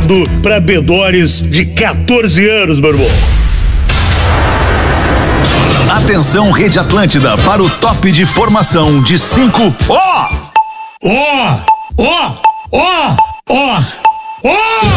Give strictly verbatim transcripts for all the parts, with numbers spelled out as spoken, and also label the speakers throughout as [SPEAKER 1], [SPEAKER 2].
[SPEAKER 1] indicado pra bedores de quatorze anos, meu irmão.
[SPEAKER 2] Atenção, Rede Atlântida, para o top de formação de cinco. Ó!
[SPEAKER 1] Ó! Ó! Ó! Ó! Ó!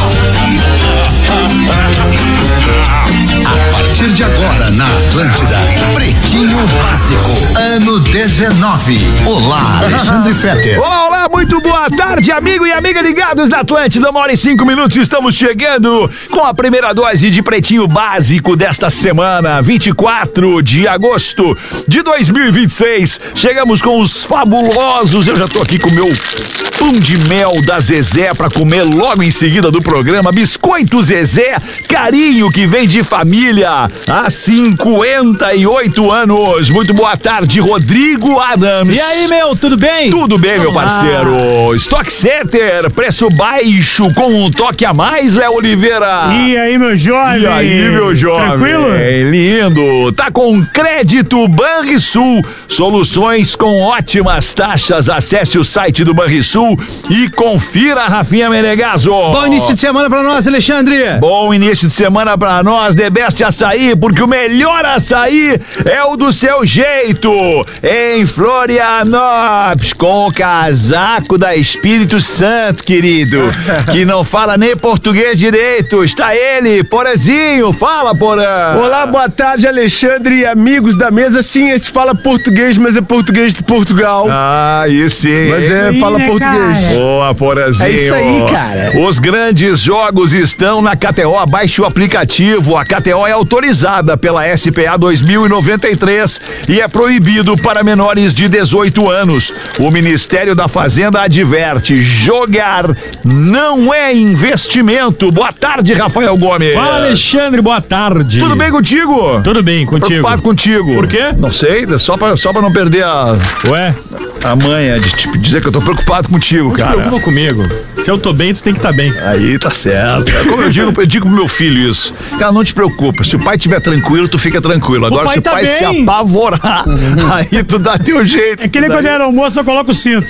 [SPEAKER 3] A partir de agora na Atlântida, Pretinho Básico, ano dezenove. Olá, Alexandre Fetter.
[SPEAKER 4] Olá, olá, muito boa tarde, amigo e amiga ligados na Atlântida. Uma hora e cinco minutos, estamos chegando com a primeira dose de Pretinho Básico desta semana, vinte e quatro de agosto de dois mil e vinte e seis. Chegamos com os fabulosos. Eu já tô aqui com o meu pão de mel da Zezé pra comer logo em seguida do programa. Biscoito Zezé, carinho que vem de família há cinquenta e oito anos. Muito boa tarde, Rodrigo Adams.
[SPEAKER 5] E aí, meu, tudo bem?
[SPEAKER 4] Tudo bem, meu parceiro. Stock Center, preço baixo com um toque a mais, Léo Oliveira.
[SPEAKER 5] E aí, meu jovem?
[SPEAKER 4] E aí, meu jovem?
[SPEAKER 5] Tranquilo?
[SPEAKER 4] É lindo. Tá com crédito Banrisul. Soluções com ótimas taxas. Acesse o site do Banrisul e confira, Rafinha Menegaso.
[SPEAKER 5] Bom início de semana pra nós, Alexandre.
[SPEAKER 4] Bom início de semana pra nós, The Best Açaí, porque o melhor açaí é o do seu jeito. Em Florianópolis, com o casaco da Espírito Santo, querido, que não fala nem português direito. Está ele, Porazinho. Fala, Porã.
[SPEAKER 6] Olá, boa tarde, Alexandre e amigos da mesa. Sim, esse fala português, mas é português de Portugal.
[SPEAKER 4] Ah, isso sim.
[SPEAKER 6] Mas é,
[SPEAKER 5] Ih,
[SPEAKER 6] fala
[SPEAKER 5] né,
[SPEAKER 6] português.
[SPEAKER 5] cara?
[SPEAKER 4] Boa, Porazinho.
[SPEAKER 6] É isso aí, cara.
[SPEAKER 4] Os grandes jogos estão na K T O. Baixe o aplicativo. A K T O é autorizada pela S P A dois mil e noventa e três e é proibido para menores de dezoito anos. O Ministério da Fazenda adverte: jogar não é investimento. Boa tarde, Rafael Gomes.
[SPEAKER 5] Fala, Alexandre, boa tarde.
[SPEAKER 4] Tudo bem contigo?
[SPEAKER 5] Tudo bem contigo.
[SPEAKER 4] Preocupado contigo.
[SPEAKER 5] Por quê?
[SPEAKER 4] Não sei, só pra, só pra não perder a,
[SPEAKER 5] Ué,
[SPEAKER 4] a manha de te dizer que eu tô preocupado contigo,
[SPEAKER 5] não te
[SPEAKER 4] cara.
[SPEAKER 5] preocupa comigo. Se eu tô bem, tu tem que estar bem.
[SPEAKER 4] Aí tá certo. Como eu digo, eu digo pro meu filho isso. Cara, não te preocupa. Se o pai estiver tranquilo, tu fica tranquilo. Agora,
[SPEAKER 5] pai
[SPEAKER 4] se o
[SPEAKER 5] tá
[SPEAKER 4] pai se
[SPEAKER 5] bem.
[SPEAKER 4] apavorar, aí tu dá teu jeito.
[SPEAKER 5] É que nem
[SPEAKER 4] Daí-
[SPEAKER 5] quando era almoço, eu coloco o cinto.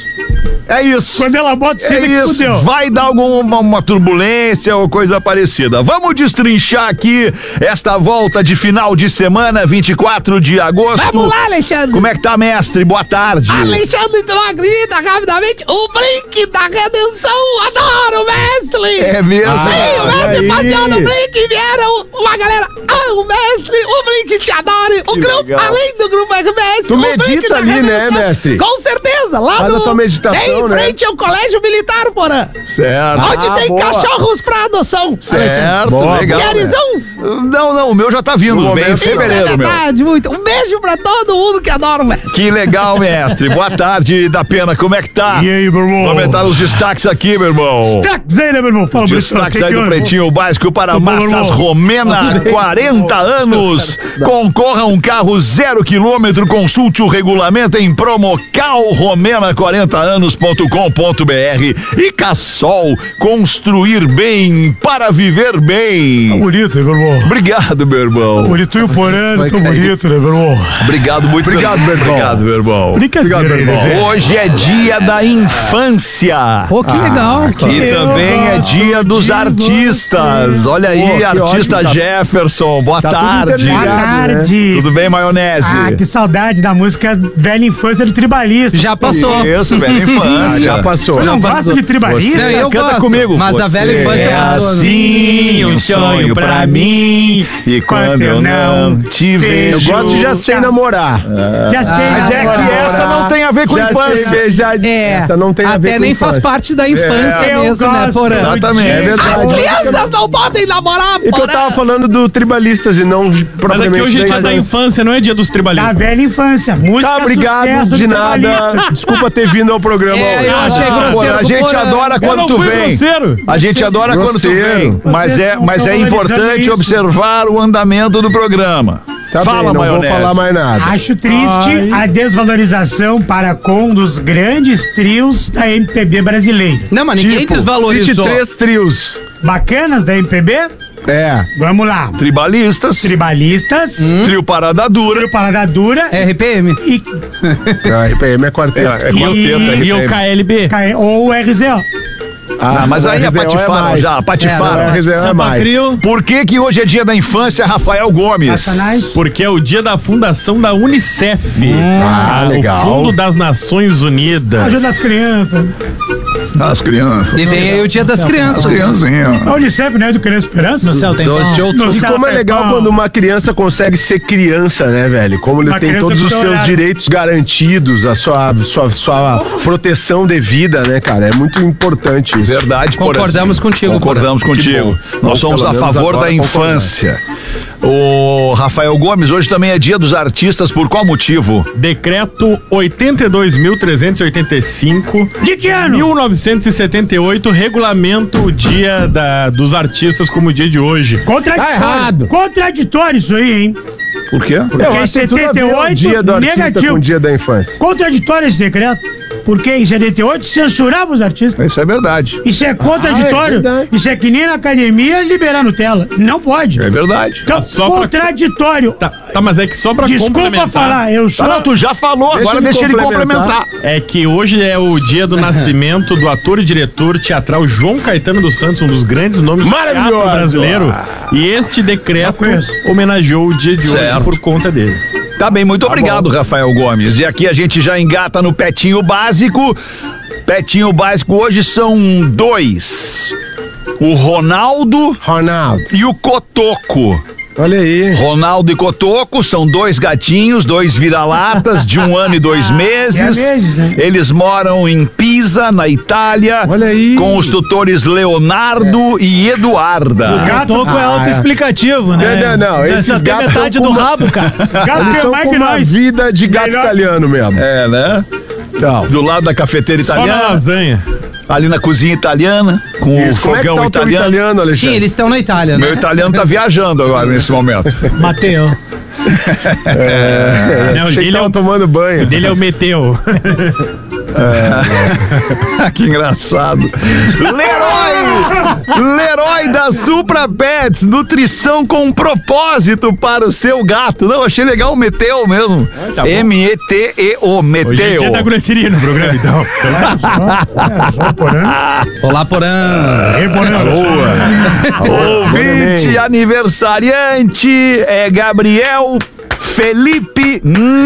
[SPEAKER 4] É isso.
[SPEAKER 5] Quando ela bota o cinto,
[SPEAKER 4] É
[SPEAKER 5] é que
[SPEAKER 4] isso,
[SPEAKER 5] fudeu.
[SPEAKER 4] vai dar alguma uma turbulência ou coisa parecida. Vamos destrinchar aqui esta volta de final de semana, vinte e quatro de agosto.
[SPEAKER 7] Vamos lá, Alexandre.
[SPEAKER 4] Como é que tá, mestre? Boa tarde.
[SPEAKER 7] Alexandre, tu não acredita, rapidamente, o Blink da Redenção, adoro, mestre!
[SPEAKER 4] É mesmo?
[SPEAKER 7] Sim, o mestre
[SPEAKER 6] aí.
[SPEAKER 7] passeou no Blink, vieram uma galera, ah, o mestre, o Blink te adora, o
[SPEAKER 4] Que
[SPEAKER 7] grupo,
[SPEAKER 4] legal.
[SPEAKER 7] além do grupo R B S,
[SPEAKER 6] Tu
[SPEAKER 7] o
[SPEAKER 6] medita
[SPEAKER 7] Blink da
[SPEAKER 6] ali, né,
[SPEAKER 7] Redenção.
[SPEAKER 6] mestre?
[SPEAKER 7] Com certeza, lá
[SPEAKER 6] Faz
[SPEAKER 7] no...
[SPEAKER 6] a tua meditação,
[SPEAKER 7] em
[SPEAKER 6] né?
[SPEAKER 7] frente ao Colégio Militar, porã,
[SPEAKER 4] Certo.
[SPEAKER 7] onde
[SPEAKER 6] Ah,
[SPEAKER 7] tem
[SPEAKER 6] boa.
[SPEAKER 7] cachorros pra adoção.
[SPEAKER 4] Certo,
[SPEAKER 6] Boa,
[SPEAKER 4] legal.
[SPEAKER 7] Queres um?
[SPEAKER 4] Não, não, o meu já tá vindo.
[SPEAKER 6] No
[SPEAKER 4] Vem em
[SPEAKER 6] momento-
[SPEAKER 7] Isso é
[SPEAKER 4] fevereiro, meu.
[SPEAKER 7] verdade, muito. Um beijo pra todo mundo que adora o mestre.
[SPEAKER 4] Que legal, mestre. Boa tarde, da Pena. Como é que tá?
[SPEAKER 5] E aí, meu irmão?
[SPEAKER 4] Vamos aumentar os destaques aqui, meu irmão.
[SPEAKER 5] Destaques aí, né, meu irmão? Fala,
[SPEAKER 4] Destaques aí do Pretinho Básico para
[SPEAKER 5] Tudo bom,
[SPEAKER 4] Massas
[SPEAKER 5] irmão?
[SPEAKER 4] Romena, quarenta anos. Concorra a um carro zero quilômetro. Consulte o regulamento em promocal romena quarenta anos ponto com ponto br. E Cassol, construir bem para viver bem.
[SPEAKER 5] Bonito, hein, meu irmão?
[SPEAKER 4] Obrigado, meu irmão.
[SPEAKER 5] Bonito e o porano, tão bonito, né, meu irmão?
[SPEAKER 4] Obrigado, muito obrigado, meu irmão. Obrigado, meu irmão.
[SPEAKER 5] Brincadeira aí, né, velho?
[SPEAKER 4] Hoje é dia da infância.
[SPEAKER 7] Pô, que legal.
[SPEAKER 4] E também é dia dos artistas. Olha aí,
[SPEAKER 6] Pô, que
[SPEAKER 4] artista
[SPEAKER 6] ótimo, tá-
[SPEAKER 4] Jefferson. Boa
[SPEAKER 6] tá tudo
[SPEAKER 4] tarde.
[SPEAKER 5] Boa
[SPEAKER 6] interligado.
[SPEAKER 5] tarde.
[SPEAKER 4] Tudo bem, maionese?
[SPEAKER 5] Ah, que saudade da música Velha Infância do Tribalista.
[SPEAKER 7] Já passou.
[SPEAKER 4] Isso, velha
[SPEAKER 6] Ah,
[SPEAKER 4] infância.
[SPEAKER 6] já passou.
[SPEAKER 5] Você não gosta de Tribalista?
[SPEAKER 7] Não, eu
[SPEAKER 4] Canta
[SPEAKER 7] gosto,
[SPEAKER 4] comigo.
[SPEAKER 7] mas a velha infância
[SPEAKER 4] é
[SPEAKER 7] passou, né?
[SPEAKER 4] assim, um sonho pra mim. E quando eu não te
[SPEAKER 6] Eu
[SPEAKER 4] vejo.
[SPEAKER 6] gosto de já sei namorar.
[SPEAKER 5] Já sei.
[SPEAKER 4] Mas é
[SPEAKER 5] agora.
[SPEAKER 4] que essa não tem a ver com
[SPEAKER 6] Já
[SPEAKER 4] infância.
[SPEAKER 6] sei beijar.
[SPEAKER 7] É,
[SPEAKER 6] Essa não tem a ver
[SPEAKER 7] até
[SPEAKER 6] com
[SPEAKER 7] nem
[SPEAKER 6] infância.
[SPEAKER 7] faz parte da infância
[SPEAKER 5] Eu
[SPEAKER 7] mesmo, né,
[SPEAKER 5] gosto
[SPEAKER 7] Porã?
[SPEAKER 5] do
[SPEAKER 4] Exatamente.
[SPEAKER 5] dia.
[SPEAKER 4] É verdade.
[SPEAKER 7] As crianças não podem namorar,
[SPEAKER 6] E que eu
[SPEAKER 7] porã.
[SPEAKER 6] tava falando do Tribalistas e não
[SPEAKER 5] Mas
[SPEAKER 6] propriamente
[SPEAKER 5] aqui hoje é dia da infância, não é dia dos
[SPEAKER 6] Tá
[SPEAKER 5] tribalistas.
[SPEAKER 8] Da velha infância. Música
[SPEAKER 6] Tá, obrigado,
[SPEAKER 8] sucesso
[SPEAKER 6] de
[SPEAKER 8] do
[SPEAKER 6] nada.
[SPEAKER 8] trabalhista.
[SPEAKER 6] Desculpa ter vindo ao programa
[SPEAKER 7] É,
[SPEAKER 6] hoje.
[SPEAKER 7] eu achei
[SPEAKER 4] Ah,
[SPEAKER 7] grosseiro
[SPEAKER 4] pô, a
[SPEAKER 7] do
[SPEAKER 4] gente
[SPEAKER 7] Porã.
[SPEAKER 4] adora
[SPEAKER 5] Eu
[SPEAKER 4] quando
[SPEAKER 5] não
[SPEAKER 4] tu
[SPEAKER 5] fui
[SPEAKER 4] vem.
[SPEAKER 5] grosseiro.
[SPEAKER 4] A gente adora quando tu
[SPEAKER 6] grosseiro.
[SPEAKER 4] vem. Mas
[SPEAKER 8] Vocês
[SPEAKER 4] é,
[SPEAKER 8] não
[SPEAKER 4] mas
[SPEAKER 8] estão
[SPEAKER 4] é
[SPEAKER 8] valorizando
[SPEAKER 4] importante
[SPEAKER 8] isso.
[SPEAKER 4] observar o andamento do programa.
[SPEAKER 6] Tá
[SPEAKER 4] Fala,
[SPEAKER 6] bem, não
[SPEAKER 4] maionese.
[SPEAKER 6] vou falar mais nada.
[SPEAKER 8] Acho triste a desvalorização para com um dos grandes trios da M P B brasileira.
[SPEAKER 7] Não, mas ninguém
[SPEAKER 6] Tipo,
[SPEAKER 7] desvalorizou.
[SPEAKER 6] cite três trios.
[SPEAKER 8] Bacanas da M P B?
[SPEAKER 6] É.
[SPEAKER 8] Vamos lá.
[SPEAKER 4] Tribalistas,
[SPEAKER 8] Tribalistas,
[SPEAKER 4] trio Parada Dura.
[SPEAKER 8] Trio Parada Dura
[SPEAKER 7] R P M.
[SPEAKER 8] e,
[SPEAKER 6] A R P M é quarteto.
[SPEAKER 4] É, é quarteto,
[SPEAKER 8] E-
[SPEAKER 4] R P M.
[SPEAKER 5] E o K L B?
[SPEAKER 8] ou o R Z O.
[SPEAKER 4] Ah, mas aí a patifaram
[SPEAKER 6] é
[SPEAKER 4] já, patifaram.
[SPEAKER 6] É, Réveillon é mais.
[SPEAKER 4] Por que que hoje é dia da infância, Rafael Gomes?
[SPEAKER 8] Satanás.
[SPEAKER 9] Porque é o dia da fundação da Unicef.
[SPEAKER 6] Ah, legal.
[SPEAKER 9] O Fundo das Nações Unidas.
[SPEAKER 8] Ajuda as crianças.
[SPEAKER 4] As crianças.
[SPEAKER 10] E vem aí o dia das crianças.
[SPEAKER 4] As criancinhas.
[SPEAKER 8] A Unicef, né? Do Criança Esperança?
[SPEAKER 5] No céu tem
[SPEAKER 10] doze de outubro.
[SPEAKER 6] E como é legal
[SPEAKER 8] Pão.
[SPEAKER 6] quando uma criança consegue ser criança, né, velho? Como ele
[SPEAKER 8] Uma
[SPEAKER 6] tem
[SPEAKER 8] criança
[SPEAKER 6] todos os
[SPEAKER 8] precisa
[SPEAKER 6] seus
[SPEAKER 8] olhar.
[SPEAKER 6] direitos garantidos, a sua, sua, sua proteção devida, né, cara? É muito importante isso.
[SPEAKER 4] Verdade,
[SPEAKER 10] Concordamos
[SPEAKER 4] Porazinho.
[SPEAKER 10] contigo,
[SPEAKER 4] Concordamos contigo.
[SPEAKER 6] Bom,
[SPEAKER 4] Nós somos
[SPEAKER 6] pelo
[SPEAKER 4] a
[SPEAKER 6] menos
[SPEAKER 4] favor
[SPEAKER 6] agora
[SPEAKER 4] da infância. O Rafael Gomes, hoje também é dia dos artistas, por qual motivo?
[SPEAKER 9] Decreto oitenta e dois mil trezentos e oitenta e cinco
[SPEAKER 8] De que ano?
[SPEAKER 9] mil novecentos e setenta e oito regulamenta o dia da, dos artistas como o dia de hoje.
[SPEAKER 8] Contraditório.
[SPEAKER 6] Tá errado.
[SPEAKER 8] Contraditório isso aí, hein?
[SPEAKER 4] Por quê?
[SPEAKER 8] Porque
[SPEAKER 6] Eu
[SPEAKER 8] em
[SPEAKER 6] acho que tudo a ver
[SPEAKER 8] setenta e oito,
[SPEAKER 6] o dia do artista
[SPEAKER 8] negativo.
[SPEAKER 6] com o dia da infância.
[SPEAKER 8] Contraditório esse decreto. Porque em setenta e oito censurava os artistas.
[SPEAKER 4] Isso é verdade.
[SPEAKER 8] Isso é contraditório.
[SPEAKER 6] Ah, é verdade.
[SPEAKER 8] Isso é que nem na academia liberar Nutella. Não pode.
[SPEAKER 4] É verdade.
[SPEAKER 8] Então,
[SPEAKER 9] Só pra-
[SPEAKER 8] contraditório.
[SPEAKER 9] Tá, tá, mas é que só pra
[SPEAKER 8] Desculpa
[SPEAKER 9] complementar.
[SPEAKER 8] falar, eu sou.
[SPEAKER 4] Ah, não, tu já falou,
[SPEAKER 6] Deixa
[SPEAKER 4] agora
[SPEAKER 6] ele
[SPEAKER 4] deixa ele
[SPEAKER 6] complementar.
[SPEAKER 4] complementar.
[SPEAKER 9] É que hoje é o dia do nascimento do ator e diretor teatral João Caetano dos Santos, um dos grandes nomes do teatro
[SPEAKER 6] Maravilhoso.
[SPEAKER 9] brasileiro. E este decreto
[SPEAKER 8] conheço.
[SPEAKER 9] homenageou o dia de
[SPEAKER 4] Certo.
[SPEAKER 9] hoje por conta dele.
[SPEAKER 4] Tá bem, muito obrigado, Rafael Gomes. E aqui a gente já engata no Petinho Básico. Petinho Básico hoje são dois. O Ronaldo
[SPEAKER 6] Ronaldo,
[SPEAKER 4] e o Cotoco.
[SPEAKER 6] olha aí.
[SPEAKER 4] Ronaldo e Cotoco são dois gatinhos, dois vira-latas de um ano e dois meses.
[SPEAKER 8] meses, né?
[SPEAKER 4] Eles moram em Pisa, na Itália,
[SPEAKER 6] Olha aí.
[SPEAKER 4] com os tutores Leonardo e Eduarda.
[SPEAKER 5] O gato é autoexplicativo, né?
[SPEAKER 6] Não, não, não, esses
[SPEAKER 5] Só tem
[SPEAKER 6] gatos
[SPEAKER 5] metade
[SPEAKER 6] tão
[SPEAKER 5] do
[SPEAKER 6] com-
[SPEAKER 5] rabo, cara.
[SPEAKER 8] Gato
[SPEAKER 6] Eles
[SPEAKER 8] é
[SPEAKER 6] estão
[SPEAKER 8] mais
[SPEAKER 6] com
[SPEAKER 8] que
[SPEAKER 6] uma
[SPEAKER 8] nós.
[SPEAKER 6] vida de gato
[SPEAKER 8] Melhor-
[SPEAKER 6] italiano mesmo.
[SPEAKER 4] É, né?
[SPEAKER 6] Então,
[SPEAKER 4] Do lado da cafeteira
[SPEAKER 9] Só na
[SPEAKER 4] italiana,
[SPEAKER 9] lasanha.
[SPEAKER 4] ali na cozinha italiana, com o
[SPEAKER 6] como é que
[SPEAKER 4] fogão
[SPEAKER 6] tá o teu
[SPEAKER 4] italiano.
[SPEAKER 6] italiano,
[SPEAKER 10] Sim,
[SPEAKER 6] Alexandre?
[SPEAKER 10] eles estão na Itália, né?
[SPEAKER 4] Meu italiano tá viajando agora nesse momento.
[SPEAKER 5] Mateu.
[SPEAKER 9] Não, o
[SPEAKER 6] Achei que
[SPEAKER 9] dele é
[SPEAKER 6] tava
[SPEAKER 9] o,
[SPEAKER 6] tomando banho.
[SPEAKER 9] o dele é o Meteu.
[SPEAKER 4] Que engraçado. Leroy! Leroy da Supra Pets, nutrição com propósito para o seu gato. Não, achei legal o Meteu mesmo.
[SPEAKER 9] tá bom.
[SPEAKER 4] M E T E O,
[SPEAKER 9] Hoje é
[SPEAKER 4] Meteu.
[SPEAKER 9] dia da grosseria no programa, então.
[SPEAKER 10] Olá, Porã.
[SPEAKER 4] Ouvinte aniversariante é Gabriel Felipe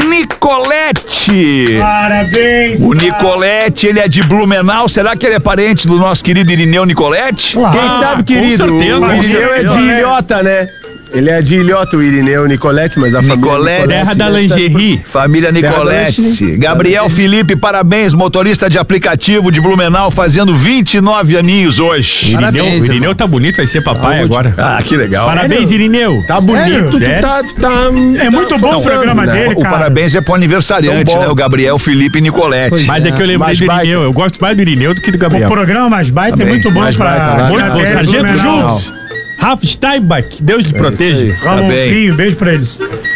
[SPEAKER 4] Nicoletti.
[SPEAKER 8] Parabéns.
[SPEAKER 4] O
[SPEAKER 8] cara.
[SPEAKER 4] Nicoletti, ele é de Blumenau. Será que ele é parente do nosso querido Irineu Nicoletti?
[SPEAKER 8] Claro.
[SPEAKER 6] Quem sabe, querido?
[SPEAKER 9] certeza,
[SPEAKER 6] o
[SPEAKER 9] com
[SPEAKER 6] Irineu é
[SPEAKER 9] certeza.
[SPEAKER 6] de Ilhota, né? Ele é de Ilhota, o Irineu Nicolete, mas a família
[SPEAKER 4] Nicolete.
[SPEAKER 9] Terra da lingerie.
[SPEAKER 4] Família Nicoletti.
[SPEAKER 6] Terra da
[SPEAKER 4] Gabriel Felipe, parabéns, motorista de aplicativo de Blumenau, fazendo vinte e nove aninhos hoje.
[SPEAKER 10] Parabéns,
[SPEAKER 9] Irineu, o Irineu
[SPEAKER 10] irmão.
[SPEAKER 9] tá bonito, vai ser papai agora.
[SPEAKER 4] Ah, que legal.
[SPEAKER 9] Parabéns, Irineu.
[SPEAKER 6] Tá bonito, tu
[SPEAKER 9] Sério?
[SPEAKER 6] tá, tu tá.
[SPEAKER 8] É muito bom o programa
[SPEAKER 6] né?
[SPEAKER 8] dele,
[SPEAKER 4] O
[SPEAKER 8] cara.
[SPEAKER 4] parabéns é pro aniversariante,
[SPEAKER 6] São bom.
[SPEAKER 4] né? O Gabriel Felipe Nicoletti.
[SPEAKER 10] Pois
[SPEAKER 9] Mas é que eu lembrei
[SPEAKER 6] Mais
[SPEAKER 9] do
[SPEAKER 6] baita.
[SPEAKER 9] Irineu. Eu gosto mais do Irineu do que do
[SPEAKER 8] O
[SPEAKER 9] Gabriel.
[SPEAKER 8] programa mais baita é
[SPEAKER 4] bem,
[SPEAKER 8] muito bom
[SPEAKER 6] mais
[SPEAKER 8] pra...
[SPEAKER 6] baita, né?
[SPEAKER 8] Muito
[SPEAKER 9] Ô,
[SPEAKER 8] bom,
[SPEAKER 9] Sargento
[SPEAKER 8] Blumenau.
[SPEAKER 9] Schultz, Ralf Steinbach, Deus lhe proteja.
[SPEAKER 6] isso
[SPEAKER 8] Ramonzinho, beijo pra eles.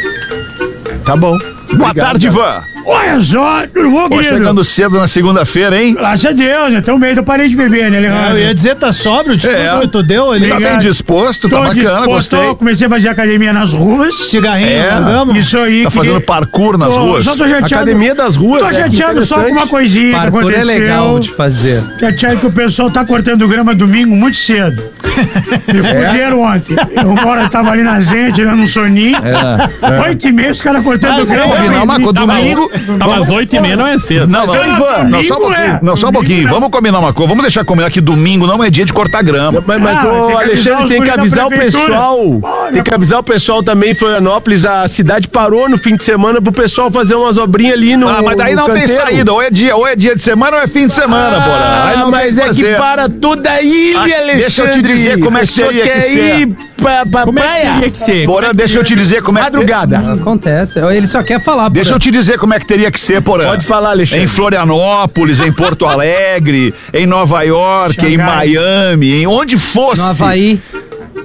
[SPEAKER 6] Tá bom.
[SPEAKER 4] Boa
[SPEAKER 6] Obrigado,
[SPEAKER 4] tarde,
[SPEAKER 6] cara.
[SPEAKER 4] Ivan.
[SPEAKER 8] Olha só, tudo bom,
[SPEAKER 4] Pô,
[SPEAKER 8] querido?
[SPEAKER 4] chegando cedo na segunda-feira, hein?
[SPEAKER 8] Graças a Deus, até o meio eu parei de beber, né,
[SPEAKER 5] É,
[SPEAKER 8] Alejandro?
[SPEAKER 5] eu ia dizer, tá sóbrio, o discurso
[SPEAKER 4] É.
[SPEAKER 5] que tu deu ali.
[SPEAKER 4] Tá bem
[SPEAKER 8] Obrigado.
[SPEAKER 4] disposto, tá
[SPEAKER 8] Tô
[SPEAKER 4] bacana,
[SPEAKER 8] disposto,
[SPEAKER 4] gostei.
[SPEAKER 8] comecei a fazer academia nas ruas.
[SPEAKER 5] Cigarrinho,
[SPEAKER 4] É.
[SPEAKER 5] vamos?
[SPEAKER 8] Isso aí.
[SPEAKER 4] Tá
[SPEAKER 8] que-
[SPEAKER 4] fazendo parkour nas
[SPEAKER 8] Tô-
[SPEAKER 4] ruas.
[SPEAKER 8] Só tô chateado.
[SPEAKER 6] Academia das ruas,
[SPEAKER 8] Tô
[SPEAKER 6] né? Que
[SPEAKER 8] chateado só com uma
[SPEAKER 6] interessante.
[SPEAKER 8] coisinha que
[SPEAKER 10] Parkour é
[SPEAKER 8] aconteceu.
[SPEAKER 10] legal de fazer.
[SPEAKER 8] Chateado que o pessoal tá cortando grama domingo muito cedo. Me fuderam ontem. Eu moro, tava ali na Zenha, tirando um soninho. Oito e meia, os caras cortando grama.
[SPEAKER 4] combinar uma coisa,
[SPEAKER 8] Tava-
[SPEAKER 4] domingo-
[SPEAKER 9] Tava às oito e meia, não é cedo.
[SPEAKER 4] Não, não,
[SPEAKER 8] Mas,
[SPEAKER 4] Ivan, não, só um
[SPEAKER 8] domingo
[SPEAKER 4] pouquinho.
[SPEAKER 8] é.
[SPEAKER 4] Não, só um
[SPEAKER 8] Domingo
[SPEAKER 4] pouquinho.
[SPEAKER 8] não.
[SPEAKER 4] Vamos combinar uma coisa. Vamos deixar combinar que domingo não é dia de cortar grama.
[SPEAKER 6] Mas, mas
[SPEAKER 8] Ah, tem
[SPEAKER 6] o
[SPEAKER 8] que avisar
[SPEAKER 6] Alexandre
[SPEAKER 8] os
[SPEAKER 6] tem que
[SPEAKER 8] guri da
[SPEAKER 6] avisar o
[SPEAKER 8] prefeitura.
[SPEAKER 6] pessoal. Tem que avisar o pessoal também em Florianópolis. A cidade parou no fim de semana pro pessoal fazer umas obrinhas ali no.
[SPEAKER 4] Ah, mas daí
[SPEAKER 6] no
[SPEAKER 4] não tem
[SPEAKER 6] canteiro.
[SPEAKER 4] saída. Ou é dia, ou é dia de semana ou é fim de semana, porra. Aí
[SPEAKER 6] Ah,
[SPEAKER 4] não
[SPEAKER 6] mas
[SPEAKER 4] tem
[SPEAKER 6] é que
[SPEAKER 4] fazer.
[SPEAKER 6] para toda a ilha,
[SPEAKER 4] Ah,
[SPEAKER 6] Alexandre.
[SPEAKER 4] deixa eu te dizer como é que
[SPEAKER 6] A pessoa
[SPEAKER 4] teria que
[SPEAKER 6] quer
[SPEAKER 4] ser.
[SPEAKER 6] ir pra, pra
[SPEAKER 9] Como é que
[SPEAKER 6] praia.
[SPEAKER 9] teria que ser?
[SPEAKER 4] Porã, deixa eu te dizer como é que...
[SPEAKER 6] Madrugada.
[SPEAKER 10] Acontece. Ele só quer falar.
[SPEAKER 4] Deixa eu te dizer como é que teria que ser, Porã.
[SPEAKER 6] Pode falar, Alexandre.
[SPEAKER 4] Em Florianópolis, em Porto Alegre, em Nova York, em
[SPEAKER 8] Xangai.
[SPEAKER 4] Miami, em onde fosse.
[SPEAKER 10] No Havaí.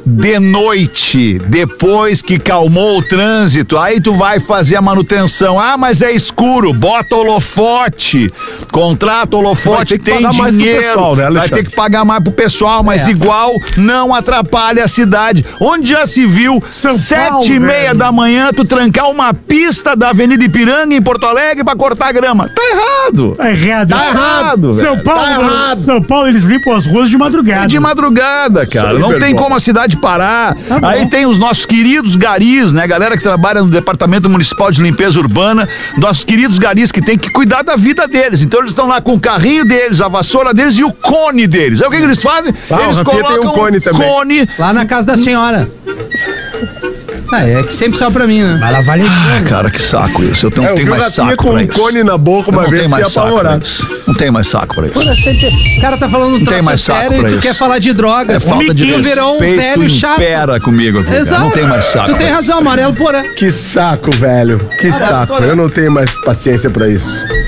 [SPEAKER 4] de noite, depois que calmou o trânsito, aí tu vai fazer a manutenção. Ah, mas é escuro, bota holofote, contrata holofote, tem dinheiro, pessoal, né, vai ter que pagar mais pro pessoal, mas é. igual não atrapalha a cidade. Onde já se viu, São sete Paulo, e meia velho. da manhã, tu trancar uma pista da Avenida Ipiranga em Porto Alegre pra cortar grama. Tá errado.
[SPEAKER 8] Tá errado.
[SPEAKER 4] Tá errado,
[SPEAKER 8] São
[SPEAKER 4] velho.
[SPEAKER 8] Paulo,
[SPEAKER 4] tá errado.
[SPEAKER 8] São Paulo, eles limpam as ruas de madrugada.
[SPEAKER 4] É de madrugada, cara. Não tem como a cidade parar. Tá Aí tem os nossos queridos garis, né? Galera que trabalha no Departamento Municipal de Limpeza Urbana. Nossos queridos garis que tem que cuidar da vida deles. Então eles estão lá com o carrinho deles, a vassoura deles e o cone deles. Aí o que, que eles fazem?
[SPEAKER 6] Ah,
[SPEAKER 4] eles colocam
[SPEAKER 6] tem um cone também.
[SPEAKER 4] Cone.
[SPEAKER 10] Lá na casa da senhora. Ah, é que sempre só pra mim, né?
[SPEAKER 8] Mas lá vale
[SPEAKER 4] ah, cara, que saco isso. Eu não
[SPEAKER 6] é,
[SPEAKER 4] tenho mais saco
[SPEAKER 6] com
[SPEAKER 4] pra
[SPEAKER 6] um
[SPEAKER 4] isso.
[SPEAKER 6] cone na boca uma
[SPEAKER 4] eu
[SPEAKER 6] vez que apavorado.
[SPEAKER 4] Não tem mais saco pra isso.
[SPEAKER 10] Pô, sempre... O cara tá falando um troço sério e tu
[SPEAKER 4] isso.
[SPEAKER 10] quer falar de droga.
[SPEAKER 4] É falta de respeito,
[SPEAKER 10] virou um velho chato.
[SPEAKER 4] impera comigo aqui,
[SPEAKER 10] Exato.
[SPEAKER 4] Cara. Não tem mais saco.
[SPEAKER 10] Tu tem razão,
[SPEAKER 4] isso.
[SPEAKER 10] Amarelo Porã.
[SPEAKER 6] Que saco, velho. Que ah, saco. Porã. Eu não tenho mais paciência pra isso.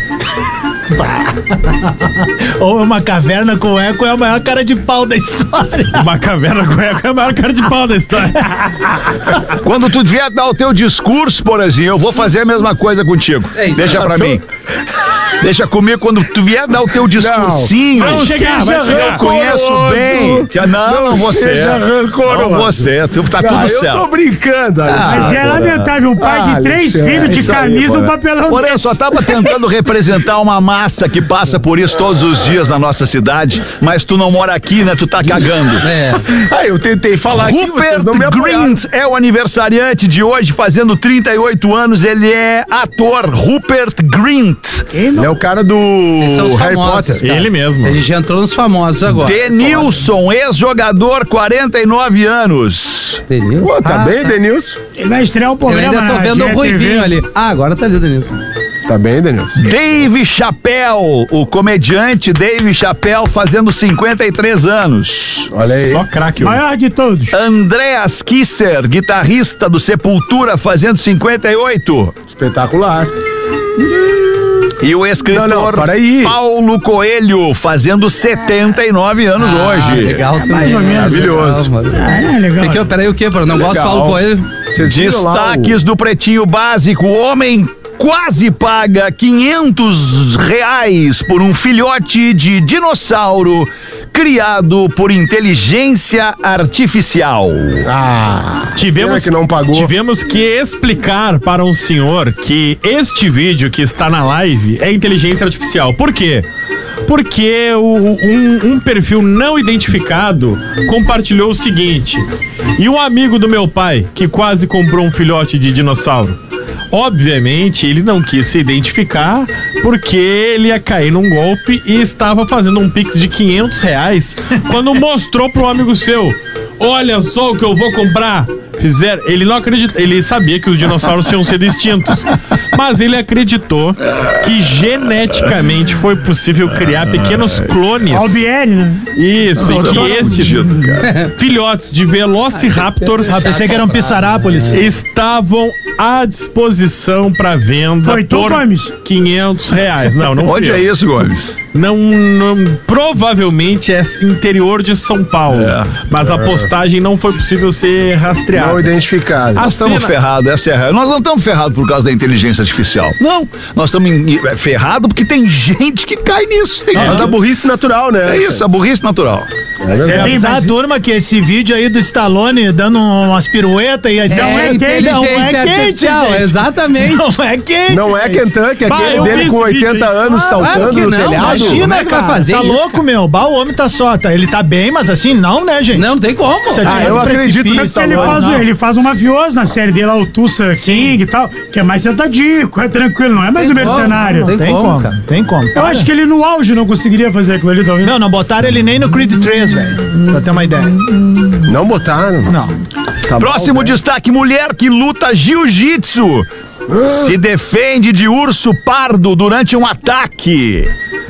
[SPEAKER 11] Ou uma caverna com eco é a maior cara de pau da história.
[SPEAKER 9] Uma caverna com eco é a maior cara de pau da história.
[SPEAKER 4] Quando tu vier dar o teu discurso, Porazinho, eu vou fazer a mesma coisa contigo. É isso. Deixa pra mim. Deixa comigo quando tu vier dar o teu discursinho.
[SPEAKER 9] Não, não chegar,
[SPEAKER 4] seja eu conheço bem. Que, não, não, não você. Não você. Tu tá tudo
[SPEAKER 6] eu
[SPEAKER 4] certo.
[SPEAKER 6] Eu tô brincando.
[SPEAKER 8] Ah, mas é lamentável um pai ah, de três Alexandre. filhos de camisa e um papelão.
[SPEAKER 4] Porém, eu só tava tentando representar uma massa que passa por isso todos os dias na nossa cidade, mas tu não mora aqui, né? Tu tá cagando.
[SPEAKER 6] É. Ah, eu tentei falar aqui,
[SPEAKER 4] Rupert Grint é o aniversariante de hoje, fazendo trinta e oito anos. Ele é ator. Rupert Grint.
[SPEAKER 6] Ele é o cara do Harry Potter.
[SPEAKER 10] Cara.
[SPEAKER 9] Ele mesmo.
[SPEAKER 10] A gente entrou nos famosos agora.
[SPEAKER 4] Denilson, ex-jogador, quarenta e nove anos.
[SPEAKER 10] Denilson?
[SPEAKER 6] Pô, tá ah, bem, tá. Denilson?
[SPEAKER 8] Ele vai estrear um programa.
[SPEAKER 10] Eu ainda tô vendo o Ruivinho ali. Ah, agora tá ali o Denilson.
[SPEAKER 6] Tá bem, Denilson?
[SPEAKER 4] Dave Chappelle, o comediante Dave Chappelle, fazendo cinquenta e três anos.
[SPEAKER 6] Olha aí.
[SPEAKER 9] Só craque.
[SPEAKER 8] Maior de todos.
[SPEAKER 4] Andreas Kisser, guitarrista do Sepultura, fazendo cinquenta e oito.
[SPEAKER 6] Espetacular.
[SPEAKER 4] E o escritor não, não, Paulo Coelho, fazendo setenta e nove anos ah, hoje.
[SPEAKER 10] Legal também.
[SPEAKER 8] Mais ou menos.
[SPEAKER 6] Maravilhoso.
[SPEAKER 8] Legal, ah, é legal.
[SPEAKER 10] Que, peraí, o quê? Não legal. Gosto do Paulo Coelho?
[SPEAKER 4] Destaques o... do Pretinho Básico. O homem quase paga quinhentos reais por um filhote de dinossauro criado por inteligência artificial.
[SPEAKER 6] Ah,
[SPEAKER 9] tivemos
[SPEAKER 6] que não pagou.
[SPEAKER 9] Tivemos que explicar para um senhor que este vídeo que está na live é inteligência artificial. Por quê? Porque o, um, um perfil não identificado compartilhou o seguinte: e um amigo do meu pai que quase comprou um filhote de dinossauro. Obviamente, ele não quis se identificar porque ele ia cair num golpe e estava fazendo um pix de quinhentos reais quando mostrou pro amigo seu: olha só o que eu vou comprar. Fizeram, ele não acredita, ele sabia que os dinossauros tinham sido extintos, mas ele acreditou que geneticamente foi possível criar pequenos clones.
[SPEAKER 8] Albieri, né?
[SPEAKER 9] Isso, e que estes filhotes de Velociraptors,
[SPEAKER 11] ah, pensei que eram Pissarápolis,
[SPEAKER 9] estavam à disposição para venda
[SPEAKER 8] foi
[SPEAKER 9] por quinhentos reais. Não, não
[SPEAKER 4] Onde é isso, Gomes?
[SPEAKER 9] Não, não, provavelmente é interior de São Paulo, é, mas é. a postagem não foi possível ser rastreada.
[SPEAKER 6] Não identificado.
[SPEAKER 4] Nós estamos ferrados, essa é a real. Nós não estamos ferrados por causa da inteligência artificial. Não, nós estamos ferrados porque tem gente que cai nisso. Tem
[SPEAKER 6] é, mas a burrice natural, né?
[SPEAKER 4] É isso, a burrice natural.
[SPEAKER 11] É Você avisar a turma que esse vídeo aí do Stallone dando umas piruetas e assim,
[SPEAKER 10] é,
[SPEAKER 11] não é quente, não é quente, gente.
[SPEAKER 10] Exatamente.
[SPEAKER 11] Não é quente.
[SPEAKER 6] Não é Kentucky, aquele dele com oitenta anos ah, saltando no telhado.
[SPEAKER 11] Imagina, é cara, fazer tá isso, louco, cara? Meu. Bah, o homem tá só, tá, ele tá bem, mas assim, não, né, gente?
[SPEAKER 10] Não tem como.
[SPEAKER 6] Ah, eu acredito nisso.
[SPEAKER 8] Ele faz, ele faz um mafioso na série dele lá, o Tulsa King e tal, que é mais sentadico, é tranquilo, não é mais um mercenário.
[SPEAKER 11] Não, não tem, tem como, como tem como.
[SPEAKER 8] Eu acho que ele no auge não conseguiria fazer aquilo ali, talvez.
[SPEAKER 11] Não, não botaram ele nem no Creed três, velho, pra ter uma ideia.
[SPEAKER 6] Não botaram?
[SPEAKER 11] Não.
[SPEAKER 4] Tá Próximo bom, destaque, mulher que luta jiu-jitsu se defende de urso pardo durante um ataque.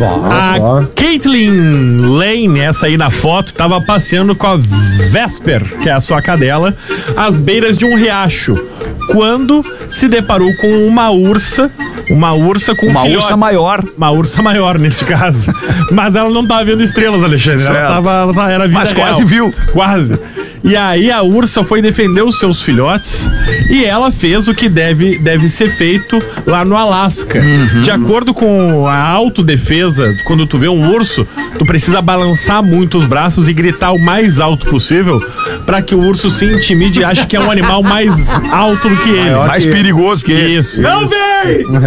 [SPEAKER 9] A Caitlin Lane, essa aí na foto, tava passeando com a Vesper, que é a sua cadela, às beiras de um riacho, quando se deparou com uma ursa, uma ursa com
[SPEAKER 4] uma
[SPEAKER 9] filhotes.
[SPEAKER 4] ursa maior,
[SPEAKER 9] uma ursa maior nesse caso, mas ela não tava vendo estrelas, Alexandre, ela tava, ela era vida
[SPEAKER 4] mas
[SPEAKER 9] real.
[SPEAKER 4] Quase viu,
[SPEAKER 9] quase. E aí a ursa foi defender os seus filhotes e ela fez o que deve, deve ser feito lá no Alasca. Uhum. De acordo com a autodefesa, quando tu vê um urso, tu precisa balançar muito os braços e gritar o mais alto possível para que o urso se intimide e ache que é um animal mais alto do que ele.
[SPEAKER 4] Maior mais que perigoso que ele.
[SPEAKER 9] Isso.
[SPEAKER 4] Não vem! Não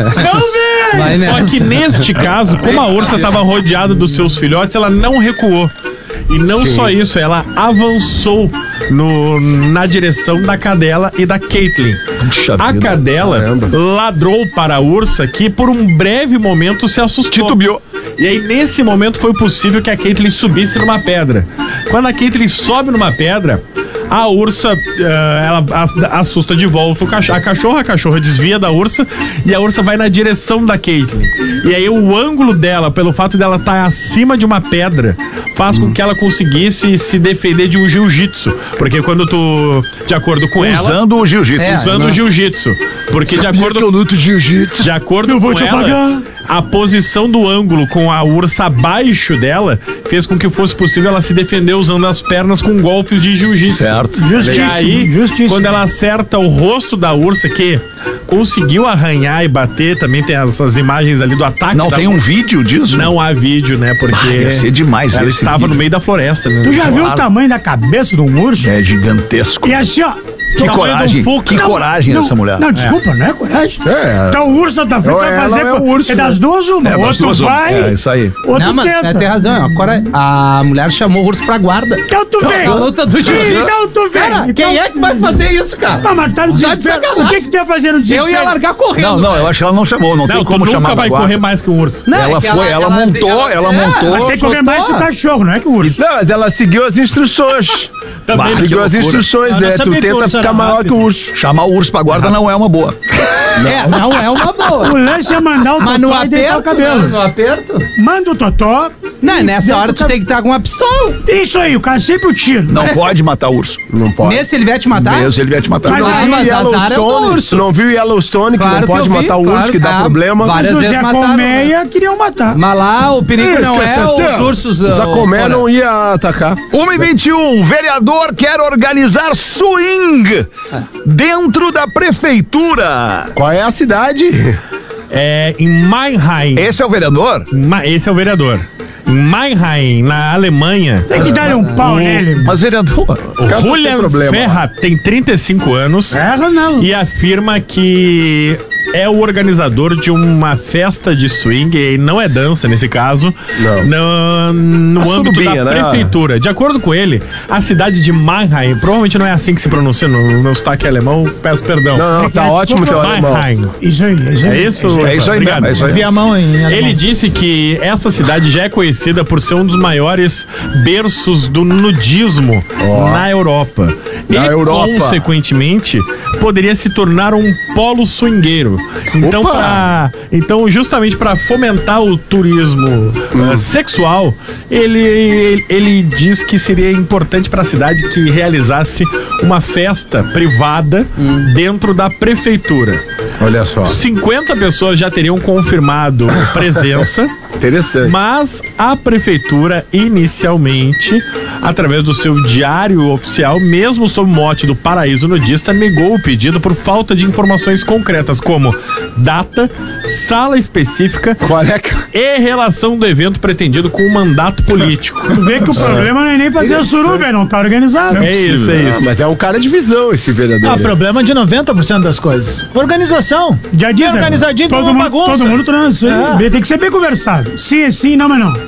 [SPEAKER 4] vem!
[SPEAKER 9] Só que neste caso, como a ursa estava rodeada dos seus filhotes, ela não recuou. E não Sim. só isso, ela avançou no, na direção da cadela e da Caitlyn. Puxa a vida. Cadela Caramba. ladrou para a ursa, que por um breve momento se assustou. Titubeou. E aí, nesse momento, foi possível que a Caitlyn subisse numa pedra. Quando a Caitlyn sobe numa pedra, a ursa, uh, ela assusta de volta o cachorro, a cachorra, a cachorra desvia da ursa e a ursa vai na direção da Caitlyn. E aí o ângulo dela, pelo fato dela estar acima de uma pedra, faz com que ela conseguisse se defender de um jiu-jitsu. Porque quando tu, de acordo com
[SPEAKER 4] usando
[SPEAKER 9] ela...
[SPEAKER 4] Usando o jiu-jitsu.
[SPEAKER 9] É, usando
[SPEAKER 4] não.
[SPEAKER 9] o jiu-jitsu. Porque
[SPEAKER 4] Sabia
[SPEAKER 9] de acordo...
[SPEAKER 4] que eu luto jiu-jitsu.
[SPEAKER 9] De acordo
[SPEAKER 4] eu
[SPEAKER 9] com
[SPEAKER 4] vou te
[SPEAKER 9] ela...
[SPEAKER 4] apagar.
[SPEAKER 9] A posição do ângulo com a ursa abaixo dela fez com que fosse possível ela se defender usando as pernas com golpes de jiu-jitsu.
[SPEAKER 4] Certo.
[SPEAKER 9] Justíssimo, e aí, justíssimo. Quando ela acerta o rosto da ursa, que conseguiu arranhar e bater, também tem essas imagens ali do ataque.
[SPEAKER 4] Não tem
[SPEAKER 9] ursa.
[SPEAKER 4] um vídeo disso?
[SPEAKER 9] Não há vídeo, né? Porque
[SPEAKER 4] ah, ia ser demais
[SPEAKER 9] ela estava vídeo. no meio da floresta. Né?
[SPEAKER 8] Tu já claro. viu o tamanho da cabeça de um urso?
[SPEAKER 4] É gigantesco.
[SPEAKER 8] E assim, ó...
[SPEAKER 4] Que coragem, um que não, coragem
[SPEAKER 8] não,
[SPEAKER 4] dessa mulher.
[SPEAKER 8] Não, desculpa, é. não é coragem.
[SPEAKER 4] É.
[SPEAKER 8] Então o urso tá frente, vai fazer... É,
[SPEAKER 6] é, urso,
[SPEAKER 8] é das duas uma.
[SPEAKER 4] É,
[SPEAKER 8] o outro
[SPEAKER 4] duas
[SPEAKER 8] vai...
[SPEAKER 4] É isso aí.
[SPEAKER 10] Outro não, mas tenta. Tem razão. Agora a mulher chamou o urso pra guarda.
[SPEAKER 8] Então tu vem.
[SPEAKER 10] Então tu vem.
[SPEAKER 8] Então tu vem.
[SPEAKER 10] Cara, quem é que vai fazer isso, cara?
[SPEAKER 8] Ah, mas tá no desespero. O que que tu ia fazer no desespero?
[SPEAKER 10] Eu ia largar correndo.
[SPEAKER 4] Não, não, eu acho que ela não chamou. Não, não tem como
[SPEAKER 9] nunca
[SPEAKER 4] chamar
[SPEAKER 9] vai correr mais que um urso.
[SPEAKER 4] Não, ela foi, ela, ela montou, ela, ela montou.
[SPEAKER 8] Mas tem que correr mais que o cachorro, não é que o urso.
[SPEAKER 6] Não, mas ela seguiu as instruções. Também seguiu as instruções, né? Tu tenta ficar maior que o urso.
[SPEAKER 4] Chamar o urso pra guarda não é uma boa.
[SPEAKER 10] Não. É, não é uma boa.
[SPEAKER 8] O lance é mandar o
[SPEAKER 10] Mas
[SPEAKER 8] totó
[SPEAKER 10] no
[SPEAKER 8] e deitar o cabelo.
[SPEAKER 10] Né? No aperto?
[SPEAKER 8] Manda o totó.
[SPEAKER 10] Não, nessa hora tu tem que estar com uma pistola.
[SPEAKER 8] Isso aí, o cara sempre o tiro.
[SPEAKER 4] Não pode matar o urso.
[SPEAKER 6] Não pode.
[SPEAKER 10] Mesmo se ele vier te matar?
[SPEAKER 4] Mesmo se ele vier te matar.
[SPEAKER 10] Mas, ah, mas azar é o urso.
[SPEAKER 6] Não viu Yellowstone,
[SPEAKER 10] claro
[SPEAKER 6] que não pode
[SPEAKER 10] que
[SPEAKER 6] matar
[SPEAKER 10] vi,
[SPEAKER 6] o urso,
[SPEAKER 10] claro,
[SPEAKER 6] que dá
[SPEAKER 10] ah,
[SPEAKER 6] problema.
[SPEAKER 10] Várias
[SPEAKER 8] mas
[SPEAKER 10] vezes
[SPEAKER 8] o Zé
[SPEAKER 10] mataram,
[SPEAKER 8] Colmeia
[SPEAKER 10] né?
[SPEAKER 8] queriam matar.
[SPEAKER 10] Mas lá o perigo não é os ursos.
[SPEAKER 6] O Zé Colmeia não ia atacar.
[SPEAKER 4] uma e vinte e um, vereador quer organizar swing ah. dentro da prefeitura.
[SPEAKER 6] Qual é a cidade?
[SPEAKER 9] É em Mannheim.
[SPEAKER 4] Esse é o vereador?
[SPEAKER 9] Esse é o vereador. Em Mannheim, na Alemanha.
[SPEAKER 8] Tem que dar um pau
[SPEAKER 9] o,
[SPEAKER 8] nele.
[SPEAKER 4] Mas vereador,
[SPEAKER 9] o Julian Ferra tem trinta e cinco anos.
[SPEAKER 8] Ferra não.
[SPEAKER 9] E afirma que é o organizador de uma festa de swing, e não é dança nesse caso,
[SPEAKER 6] não.
[SPEAKER 9] no, no âmbito
[SPEAKER 6] surubinha,
[SPEAKER 9] da
[SPEAKER 6] né?
[SPEAKER 9] prefeitura. De acordo com ele, a cidade de Mannheim, provavelmente não é assim que se pronuncia no meu sotaque alemão, peço perdão.
[SPEAKER 6] Não, não, tá ótimo teu alemão.
[SPEAKER 9] Mannheim.
[SPEAKER 8] Isso aí, isso aí.
[SPEAKER 9] É isso?
[SPEAKER 4] É isso aí mesmo, é isso aí.
[SPEAKER 11] Vi a mão em alemão.
[SPEAKER 9] Ele disse que essa cidade já é conhecida por ser um dos maiores berços do nudismo oh. na Europa.
[SPEAKER 6] Na
[SPEAKER 9] e,
[SPEAKER 6] Europa.
[SPEAKER 9] consequentemente, poderia se tornar um polo swingueiro. Então, pra, então justamente para fomentar o turismo hum. uh, sexual, ele, ele, ele diz que seria importante para a cidade que realizasse uma festa privada hum. dentro da prefeitura.
[SPEAKER 6] Olha só.
[SPEAKER 9] cinquenta pessoas já teriam confirmado presença.
[SPEAKER 6] Interessante.
[SPEAKER 9] Mas a prefeitura, inicialmente, através do seu diário oficial, mesmo sob o mote do paraíso nudista, negou o pedido por falta de informações concretas, como data, sala específica
[SPEAKER 6] Qual é que...
[SPEAKER 9] e relação do evento pretendido com o mandato político.
[SPEAKER 8] Tu vê que o problema não é nem fazer a suruba, não tá organizado.
[SPEAKER 9] É isso, é isso.
[SPEAKER 6] Ah, mas é um cara de visão esse vereador.
[SPEAKER 11] Ah, problema de noventa por cento das coisas. Organização.
[SPEAKER 8] Já diz, né?
[SPEAKER 11] Organizadinho
[SPEAKER 8] todo
[SPEAKER 11] como uma
[SPEAKER 8] mundo,
[SPEAKER 11] bagunça.
[SPEAKER 8] Todo mundo transa. É. Tem que ser bem conversado. Sim é sim, não é não.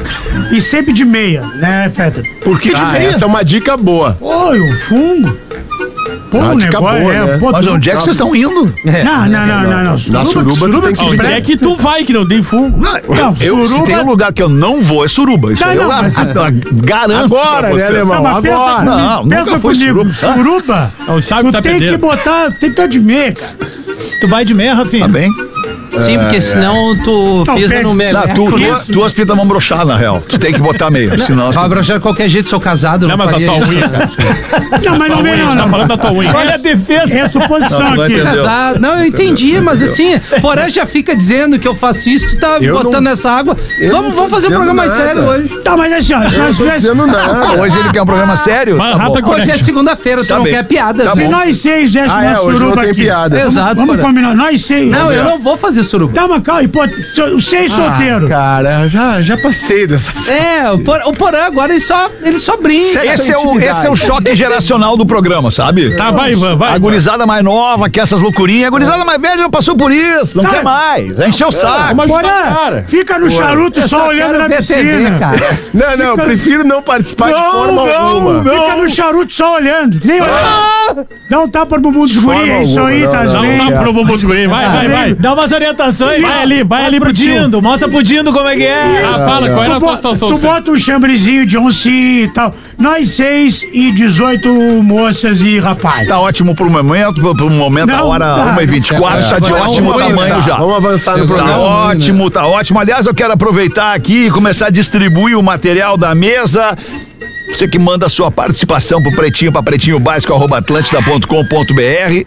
[SPEAKER 8] E sempre de meia, né, Feta?
[SPEAKER 6] Por que de ah, meia? Essa é uma dica boa.
[SPEAKER 8] Oi, o fungo. Pô, o negócio
[SPEAKER 6] boa,
[SPEAKER 8] é...
[SPEAKER 6] né?
[SPEAKER 8] Pô,
[SPEAKER 4] mas onde é que vocês estão indo?
[SPEAKER 8] É. Não, não, não, não, não. Suruba,
[SPEAKER 6] Na suruba,
[SPEAKER 8] suruba
[SPEAKER 6] tu tem que
[SPEAKER 9] Onde é que tu vai que não tem fungo?
[SPEAKER 4] Não,
[SPEAKER 8] Não,
[SPEAKER 4] eu,
[SPEAKER 8] suruba...
[SPEAKER 4] Se tem um lugar que eu não vou, é suruba. Isso
[SPEAKER 8] Não,
[SPEAKER 4] aí
[SPEAKER 8] não,
[SPEAKER 4] eu
[SPEAKER 8] mas-
[SPEAKER 4] garanto
[SPEAKER 6] Agora,
[SPEAKER 4] pra
[SPEAKER 6] né,
[SPEAKER 4] vocês.
[SPEAKER 6] alemão?
[SPEAKER 8] Não, mas pensa,
[SPEAKER 6] Agora.
[SPEAKER 4] Não, nunca
[SPEAKER 8] pensa
[SPEAKER 4] foi
[SPEAKER 8] comigo,
[SPEAKER 4] suruba.
[SPEAKER 8] suruba,
[SPEAKER 9] Não, sabe
[SPEAKER 8] tu
[SPEAKER 9] tá
[SPEAKER 8] tem
[SPEAKER 9] perdendo.
[SPEAKER 8] que botar, tem que estar de meia, cara.
[SPEAKER 11] Tu vai de meia, Rafinha?
[SPEAKER 4] Tá bem.
[SPEAKER 10] Sim, porque senão tu
[SPEAKER 8] Não,
[SPEAKER 10] pisa
[SPEAKER 8] pega-
[SPEAKER 10] no meio.
[SPEAKER 4] Não, tu, tu, tuas pintas vão broxar, na real. Tu tem que botar meia, senão...
[SPEAKER 10] Vai broxar de qualquer jeito, sou casado.
[SPEAKER 9] Não, mas a
[SPEAKER 10] faria
[SPEAKER 9] tua
[SPEAKER 10] isso.
[SPEAKER 9] unha, cara.
[SPEAKER 8] Não, mas não vem,
[SPEAKER 9] A
[SPEAKER 8] não.
[SPEAKER 9] gente tá
[SPEAKER 8] não.
[SPEAKER 9] falando da tua unha.
[SPEAKER 11] Olha a defesa.
[SPEAKER 8] É a suposição
[SPEAKER 4] Não, tu não
[SPEAKER 8] aqui.
[SPEAKER 4] entendeu.
[SPEAKER 10] Casado. Não, eu entendi, mas assim, Porã já fica dizendo que eu faço isso, tu tá
[SPEAKER 6] Eu
[SPEAKER 10] botando
[SPEAKER 6] não-
[SPEAKER 10] essa água.
[SPEAKER 6] eu
[SPEAKER 10] Vamos,
[SPEAKER 6] não tô
[SPEAKER 10] vamos fazer um
[SPEAKER 6] dizendo
[SPEAKER 10] programa mais
[SPEAKER 6] nada.
[SPEAKER 10] sério hoje.
[SPEAKER 8] Tá, mas assim, ó, se nós
[SPEAKER 6] Tô
[SPEAKER 8] tivesse-
[SPEAKER 6] dizendo nada.
[SPEAKER 4] Hoje ele quer um programa sério?
[SPEAKER 9] Mas
[SPEAKER 4] Tá
[SPEAKER 9] rata
[SPEAKER 4] bom.
[SPEAKER 10] Hoje é segunda-feira, tu
[SPEAKER 4] Tá
[SPEAKER 10] não
[SPEAKER 4] bem.
[SPEAKER 10] quer piada.
[SPEAKER 4] Tá
[SPEAKER 10] assim.
[SPEAKER 8] se nós seis dessemos
[SPEAKER 6] Ah,
[SPEAKER 8] uma
[SPEAKER 6] é, hoje não
[SPEAKER 8] suruba
[SPEAKER 6] tem
[SPEAKER 8] aqui.
[SPEAKER 6] piada.
[SPEAKER 10] Exato,
[SPEAKER 8] Vamos
[SPEAKER 10] Porã.
[SPEAKER 8] combinar, nós seis.
[SPEAKER 10] Não, eu não vou fazer suruba.
[SPEAKER 8] Tá, mas calma, e pô, so- os seis solteiros.
[SPEAKER 6] Cara, já, já passei dessa.
[SPEAKER 10] É, o Porã, o Porã agora ele só, ele só brinca.
[SPEAKER 4] Esse é, o, esse é o choque geracional do programa, sabe?
[SPEAKER 9] Tá, vai, Ivan, vai.
[SPEAKER 4] A gurizada mais nova, quer essas loucurinhas. A gurizada mais velha já passou por isso, não
[SPEAKER 8] Tá.
[SPEAKER 4] quer mais. Encheu o saco.
[SPEAKER 9] Vamos ajudar os
[SPEAKER 8] Porã,
[SPEAKER 9] caras.
[SPEAKER 8] fica no charuto
[SPEAKER 10] Eu
[SPEAKER 8] só
[SPEAKER 10] só
[SPEAKER 8] olhando
[SPEAKER 10] quero
[SPEAKER 8] na
[SPEAKER 10] ver T V,
[SPEAKER 8] piscina.
[SPEAKER 10] cara.
[SPEAKER 6] Não, não, eu prefiro não participar de forma alguma.
[SPEAKER 8] Fica no charuto só olhando. Nem olhando. Dá um tapa pro bumbum dos guri, é isso
[SPEAKER 6] alguma,
[SPEAKER 8] aí,
[SPEAKER 6] não,
[SPEAKER 8] tá
[SPEAKER 6] não.
[SPEAKER 8] bem.
[SPEAKER 9] Não dá pro bumbum do guri. Vai, vai, vai.
[SPEAKER 11] Dá umas orientações.
[SPEAKER 9] Vai ali, vai ali pro tio.
[SPEAKER 11] Dindo. Mostra pro Dindo como é que é.
[SPEAKER 9] Ah, fala, qual era
[SPEAKER 8] Tu,
[SPEAKER 9] a tua
[SPEAKER 8] bo-
[SPEAKER 9] situação?
[SPEAKER 8] tu
[SPEAKER 9] Cê?
[SPEAKER 8] bota um chambrezinho de oncinha e tal. Nós seis e dezoito moças e rapaz.
[SPEAKER 4] Tá ótimo pro momento, pro, pro momento, a
[SPEAKER 8] Não,
[SPEAKER 4] hora
[SPEAKER 8] tá.
[SPEAKER 4] uma e vinte e quatro, tá de
[SPEAKER 10] Agora é
[SPEAKER 4] ótimo
[SPEAKER 10] um
[SPEAKER 4] tamanho
[SPEAKER 10] ruim,
[SPEAKER 4] já.
[SPEAKER 6] Vamos avançar no
[SPEAKER 10] Eu vou
[SPEAKER 4] Tá
[SPEAKER 6] programa.
[SPEAKER 10] dar um-
[SPEAKER 4] ótimo, tá ótimo. Aliás, eu quero aproveitar aqui e começar a distribuir o material da mesa. Você que manda a sua participação pro pretinho, pra pretinho básico, arroba atlântida ponto com ponto br.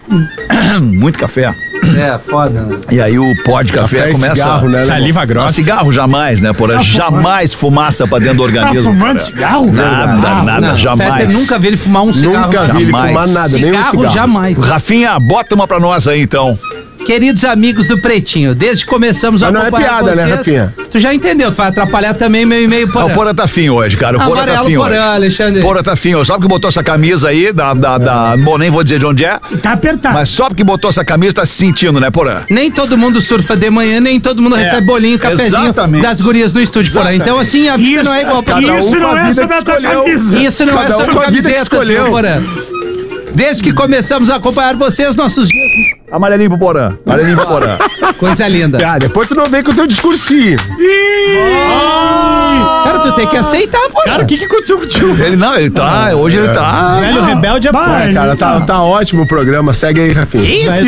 [SPEAKER 4] Muito café.
[SPEAKER 10] É, foda. né?
[SPEAKER 4] E aí o pó de café,
[SPEAKER 6] Café e
[SPEAKER 4] começa...
[SPEAKER 6] cigarro, né?
[SPEAKER 9] Saliva
[SPEAKER 4] Ah,
[SPEAKER 9] grossa.
[SPEAKER 4] cigarro jamais, né, porra? Jamais fumaça pra dentro do
[SPEAKER 8] Tá
[SPEAKER 4] organismo.
[SPEAKER 8] fumando
[SPEAKER 4] porra.
[SPEAKER 8] cigarro?
[SPEAKER 4] Nada,
[SPEAKER 8] Ah,
[SPEAKER 4] nada,
[SPEAKER 10] Não,
[SPEAKER 4] jamais.
[SPEAKER 10] Fetter nunca vi ele fumar um cigarro.
[SPEAKER 6] Nunca
[SPEAKER 10] cara.
[SPEAKER 6] vi ele
[SPEAKER 4] Jamais.
[SPEAKER 6] fumar nada, nem um
[SPEAKER 10] Cigarro,
[SPEAKER 6] cigarro.
[SPEAKER 10] jamais.
[SPEAKER 4] Rafinha, bota uma pra nós aí, então.
[SPEAKER 10] Queridos amigos do Pretinho, desde que começamos a
[SPEAKER 6] Mas não é
[SPEAKER 10] acompanhar
[SPEAKER 6] piada, né,
[SPEAKER 10] vocês,
[SPEAKER 6] Rafinha?
[SPEAKER 10] tu já entendeu, tu vai atrapalhar também meio e meio
[SPEAKER 4] Ah,
[SPEAKER 10] Porã.
[SPEAKER 4] o Porã tá fim hoje, cara. O Porã tá
[SPEAKER 10] Amarelo
[SPEAKER 4] fim
[SPEAKER 10] Porã,
[SPEAKER 4] hoje.
[SPEAKER 10] Alexandre.
[SPEAKER 4] Porã tá fim hoje. Só porque botou essa camisa aí, da, da, da... Bom, nem vou dizer de onde é,
[SPEAKER 8] Tá apertado.
[SPEAKER 4] mas só porque botou essa camisa tá se sentindo, né, Porã?
[SPEAKER 10] Nem todo mundo surfa de manhã, nem todo mundo recebe bolinho, cafezinho
[SPEAKER 4] exatamente.
[SPEAKER 10] das gurias no estúdio, Porã. Então, assim, a vida
[SPEAKER 8] Isso,
[SPEAKER 10] não é igual pra
[SPEAKER 8] isso
[SPEAKER 6] um com a
[SPEAKER 8] não é
[SPEAKER 6] vida
[SPEAKER 8] sobre
[SPEAKER 6] que
[SPEAKER 8] a tua
[SPEAKER 6] escolheu.
[SPEAKER 8] camisa.
[SPEAKER 10] Isso não é
[SPEAKER 6] Cada um
[SPEAKER 10] sobre
[SPEAKER 6] com a vida que
[SPEAKER 10] camiseta,
[SPEAKER 6] escolheu.
[SPEAKER 10] senhor Porã. Desde que começamos a acompanhar vocês, nossos dias.
[SPEAKER 4] Amarelinho pro Porã. Amarelinho pro Porã.
[SPEAKER 10] Coisa linda.
[SPEAKER 6] Ah, depois tu não vem com o teu discursinho.
[SPEAKER 10] Cara, tu tem que aceitar, Porã.
[SPEAKER 9] Cara, o que que aconteceu contigo?
[SPEAKER 4] Ele não, ele tá... Hoje ele tá...
[SPEAKER 11] Velho rebelde é
[SPEAKER 8] Vai,
[SPEAKER 11] foda.
[SPEAKER 6] Cara, tá, tá ótimo o programa. Segue aí, Rafinha.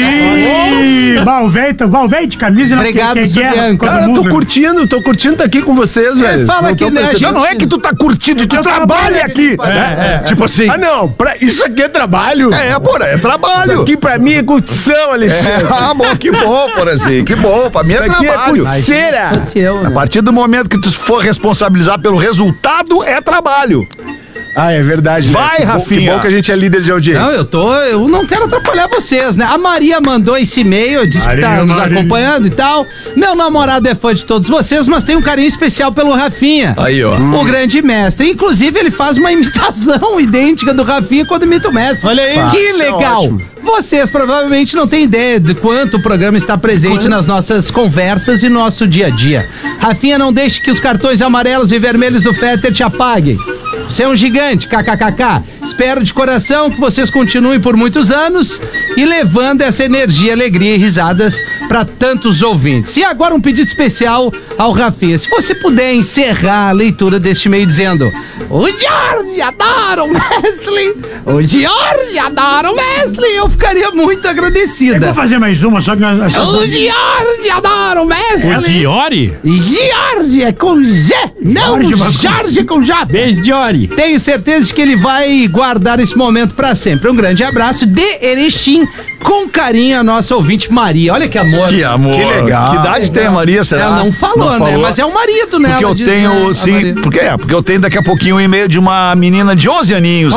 [SPEAKER 8] Ih, Valveita, Valveite de camisa. não
[SPEAKER 10] Obrigado,
[SPEAKER 8] quer- quer guerra
[SPEAKER 10] Subianca.
[SPEAKER 8] com todo
[SPEAKER 6] Cara, eu tô
[SPEAKER 8] mundo.
[SPEAKER 6] curtindo, tô curtindo tá aqui com vocês, velho.
[SPEAKER 10] fala
[SPEAKER 6] Não
[SPEAKER 10] que,
[SPEAKER 6] tô
[SPEAKER 10] né, a
[SPEAKER 6] percebendo.
[SPEAKER 10] gente-
[SPEAKER 4] Não é que tu tá curtindo, tu
[SPEAKER 8] Eu
[SPEAKER 4] trabalha
[SPEAKER 8] trabalho
[SPEAKER 4] aqui. É, Tipo assim...
[SPEAKER 6] Ah, não, pra, isso aqui é trabalho.
[SPEAKER 4] É, Porã, é
[SPEAKER 6] Isso
[SPEAKER 4] trabalho.
[SPEAKER 6] aqui pra mim é curtição, Alexandre.
[SPEAKER 4] É, ah, bom, que bom, Porãzinho, que bom. Pra mim
[SPEAKER 6] Isso
[SPEAKER 4] é
[SPEAKER 6] aqui é
[SPEAKER 4] trabalho.
[SPEAKER 6] curticeira.
[SPEAKER 10] Fosse eu,
[SPEAKER 4] A
[SPEAKER 10] né?
[SPEAKER 4] partir do momento que tu for responsabilizar pelo resultado, é trabalho.
[SPEAKER 6] Ah, é verdade. né?
[SPEAKER 4] Vai,
[SPEAKER 6] Que bom-
[SPEAKER 4] Rafinha.
[SPEAKER 6] Que bom que a gente é líder de audiência.
[SPEAKER 10] Não, eu tô. Eu não quero atrapalhar vocês, né? A Maria mandou esse e-mail, disse que tá
[SPEAKER 8] Maria,
[SPEAKER 10] nos
[SPEAKER 8] Maria.
[SPEAKER 10] acompanhando e tal. Meu namorado é fã de todos vocês, mas tem um carinho especial pelo Rafinha.
[SPEAKER 4] Aí, ó.
[SPEAKER 10] O grande mestre. Inclusive, ele faz uma imitação idêntica do Rafinha quando imita o mestre.
[SPEAKER 11] Olha aí.
[SPEAKER 10] Que
[SPEAKER 6] isso é
[SPEAKER 10] legal!
[SPEAKER 6] ótimo.
[SPEAKER 10] Vocês provavelmente não têm ideia de quanto o programa está presente nas nossas conversas e nosso dia a dia. Rafinha, não deixe que os cartões amarelos e vermelhos do Fetter te apaguem. Você é um gigante, kkkk. Espero de coração que vocês continuem por muitos anos e levando essa energia, alegria e risadas para tantos ouvintes. E agora um pedido especial ao Rafinha. Se você puder encerrar a leitura deste e-mail dizendo: o Jorge adora o Wesley, o Jorge adora o Wesley, eu ficaria muito
[SPEAKER 8] Eu
[SPEAKER 10] agradecida.
[SPEAKER 8] vou fazer mais uma, só que nós...
[SPEAKER 7] O Jorge adora o
[SPEAKER 9] O
[SPEAKER 7] Wesley.
[SPEAKER 9] Diori?
[SPEAKER 10] Jorge é com G, não
[SPEAKER 8] Jorge, mas com
[SPEAKER 10] Jorge com J.
[SPEAKER 9] Beijo, Diori.
[SPEAKER 10] Tenho certeza de que ele vai guardar esse momento pra sempre. Um grande abraço de Erechim, com carinho a nossa ouvinte Maria. Olha que amor.
[SPEAKER 4] Que amor.
[SPEAKER 6] Que legal.
[SPEAKER 4] Que idade tem a Maria, será?
[SPEAKER 10] Ela não falou, né? Mas é o marido, né?
[SPEAKER 4] Porque
[SPEAKER 10] Ela
[SPEAKER 4] eu
[SPEAKER 10] diz,
[SPEAKER 4] tenho,
[SPEAKER 10] né, a
[SPEAKER 4] sim,
[SPEAKER 10] Maria.
[SPEAKER 4] porque é, porque eu tenho daqui a pouquinho um e-mail de uma menina de onze aninhos